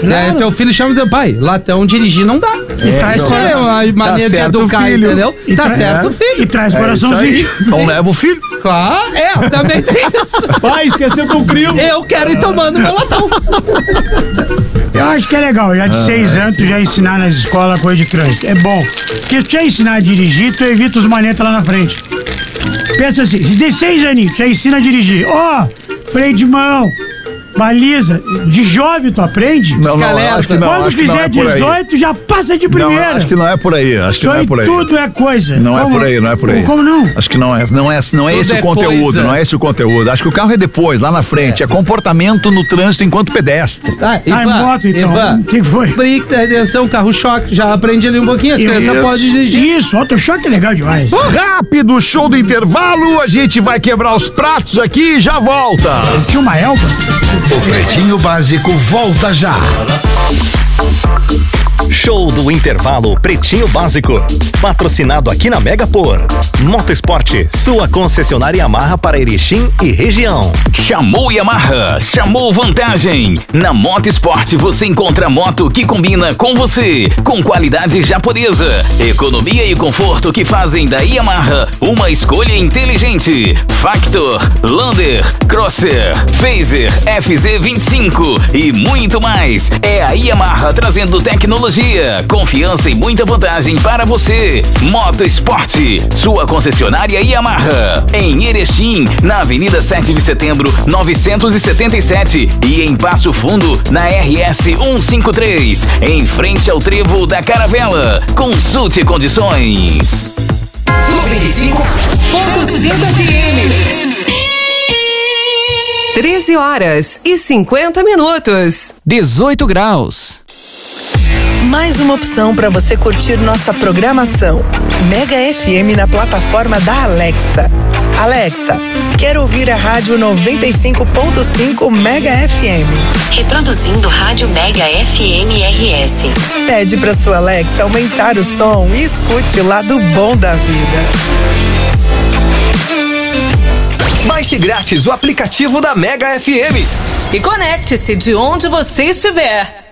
[SPEAKER 10] Claro. É, teu filho chama teu pai. Latão dirigir não dá.
[SPEAKER 8] E é, traz
[SPEAKER 10] isso é uma maneira
[SPEAKER 4] tá
[SPEAKER 10] de educar,
[SPEAKER 4] filho.
[SPEAKER 10] entendeu?
[SPEAKER 8] E
[SPEAKER 10] tá
[SPEAKER 8] tra...
[SPEAKER 10] certo, filho.
[SPEAKER 8] E traz
[SPEAKER 4] É
[SPEAKER 8] coraçãozinho.
[SPEAKER 4] Não leva o filho.
[SPEAKER 10] Claro, é, também tem isso.
[SPEAKER 11] Pai, esqueceu com o primo.
[SPEAKER 10] Eu quero ir tomando meu latão.
[SPEAKER 8] Eu acho que é legal, já de
[SPEAKER 4] Ah,
[SPEAKER 8] seis
[SPEAKER 4] é.
[SPEAKER 8] anos, tu já ensinar nas escolas coisa de trânsito. É bom. Porque se tu já ensinar a dirigir, tu evita os manetas lá na frente. Pensa assim, se tem seis aninhos, tu já ensina a dirigir. Ó, oh, freio de mão, baliza. De jovem tu aprende.
[SPEAKER 4] Não, não, eu acho que não.
[SPEAKER 8] Quando
[SPEAKER 4] acho que não
[SPEAKER 8] fizer
[SPEAKER 4] é por aí.
[SPEAKER 8] dezoito, já passa de primeira.
[SPEAKER 4] Não, acho que não é por aí. Acho que
[SPEAKER 8] Isso
[SPEAKER 4] não é
[SPEAKER 8] aí
[SPEAKER 4] por aí.
[SPEAKER 8] tudo é coisa.
[SPEAKER 4] Não é
[SPEAKER 8] Como-
[SPEAKER 4] por aí, não é por aí.
[SPEAKER 8] Como não?
[SPEAKER 4] Acho que não é, não é, não é
[SPEAKER 10] Tudo
[SPEAKER 4] esse
[SPEAKER 10] é
[SPEAKER 4] o conteúdo,
[SPEAKER 10] coisa.
[SPEAKER 4] não é esse o conteúdo. Acho que o carro é depois, lá na frente. É, comportamento no trânsito enquanto pedestre.
[SPEAKER 10] Ah,
[SPEAKER 8] Ah, em moto, então.
[SPEAKER 10] Ivan,
[SPEAKER 8] O que que foi?
[SPEAKER 10] brinca, atenção, carro-choque. Já aprendi ali um pouquinho. As
[SPEAKER 8] Isso.
[SPEAKER 10] crianças podem dirigir.
[SPEAKER 8] Isso, auto-choque é legal demais.
[SPEAKER 4] Rápido, show do intervalo. A gente vai quebrar os pratos aqui e já volta.
[SPEAKER 8] Tinha uma elba.
[SPEAKER 3] O Pretinho Básico volta já.
[SPEAKER 12] Show do intervalo Pretinho Básico. Patrocinado aqui na Mega por Motosport, sua concessionária Yamaha para Erechim e região.
[SPEAKER 13] Chamou Yamaha, chamou vantagem. Na Motosport você encontra moto que combina com você, com qualidade japonesa, economia e conforto que fazem da Yamaha uma escolha inteligente. Factor, Lander, Crosser, Phaser, F Z vinte e cinco e muito mais. É a Yamaha trazendo tecnologia, confiança e muita vantagem para você. Motosport, sua concessionária Yamaha. Em Erechim, na Avenida sete de Setembro, novecentos e setenta e sete. E em Passo Fundo, na R S cento e cinquenta e três. Em frente ao Trevo da Caravela. Consulte condições.
[SPEAKER 14] noventa e cinco ponto cinco F M. treze horas e cinquenta minutos.
[SPEAKER 15] dezoito graus.
[SPEAKER 16] Mais uma opção para você curtir nossa programação. Mega F M na plataforma da Alexa. Alexa, quero ouvir a rádio noventa e cinco ponto cinco Mega F M.
[SPEAKER 17] Reproduzindo rádio Mega F M R S.
[SPEAKER 16] Pede para sua Alexa aumentar o som e escute o lado bom da vida.
[SPEAKER 14] Baixe grátis o aplicativo da Mega F M.
[SPEAKER 18] E conecte-se de onde você estiver.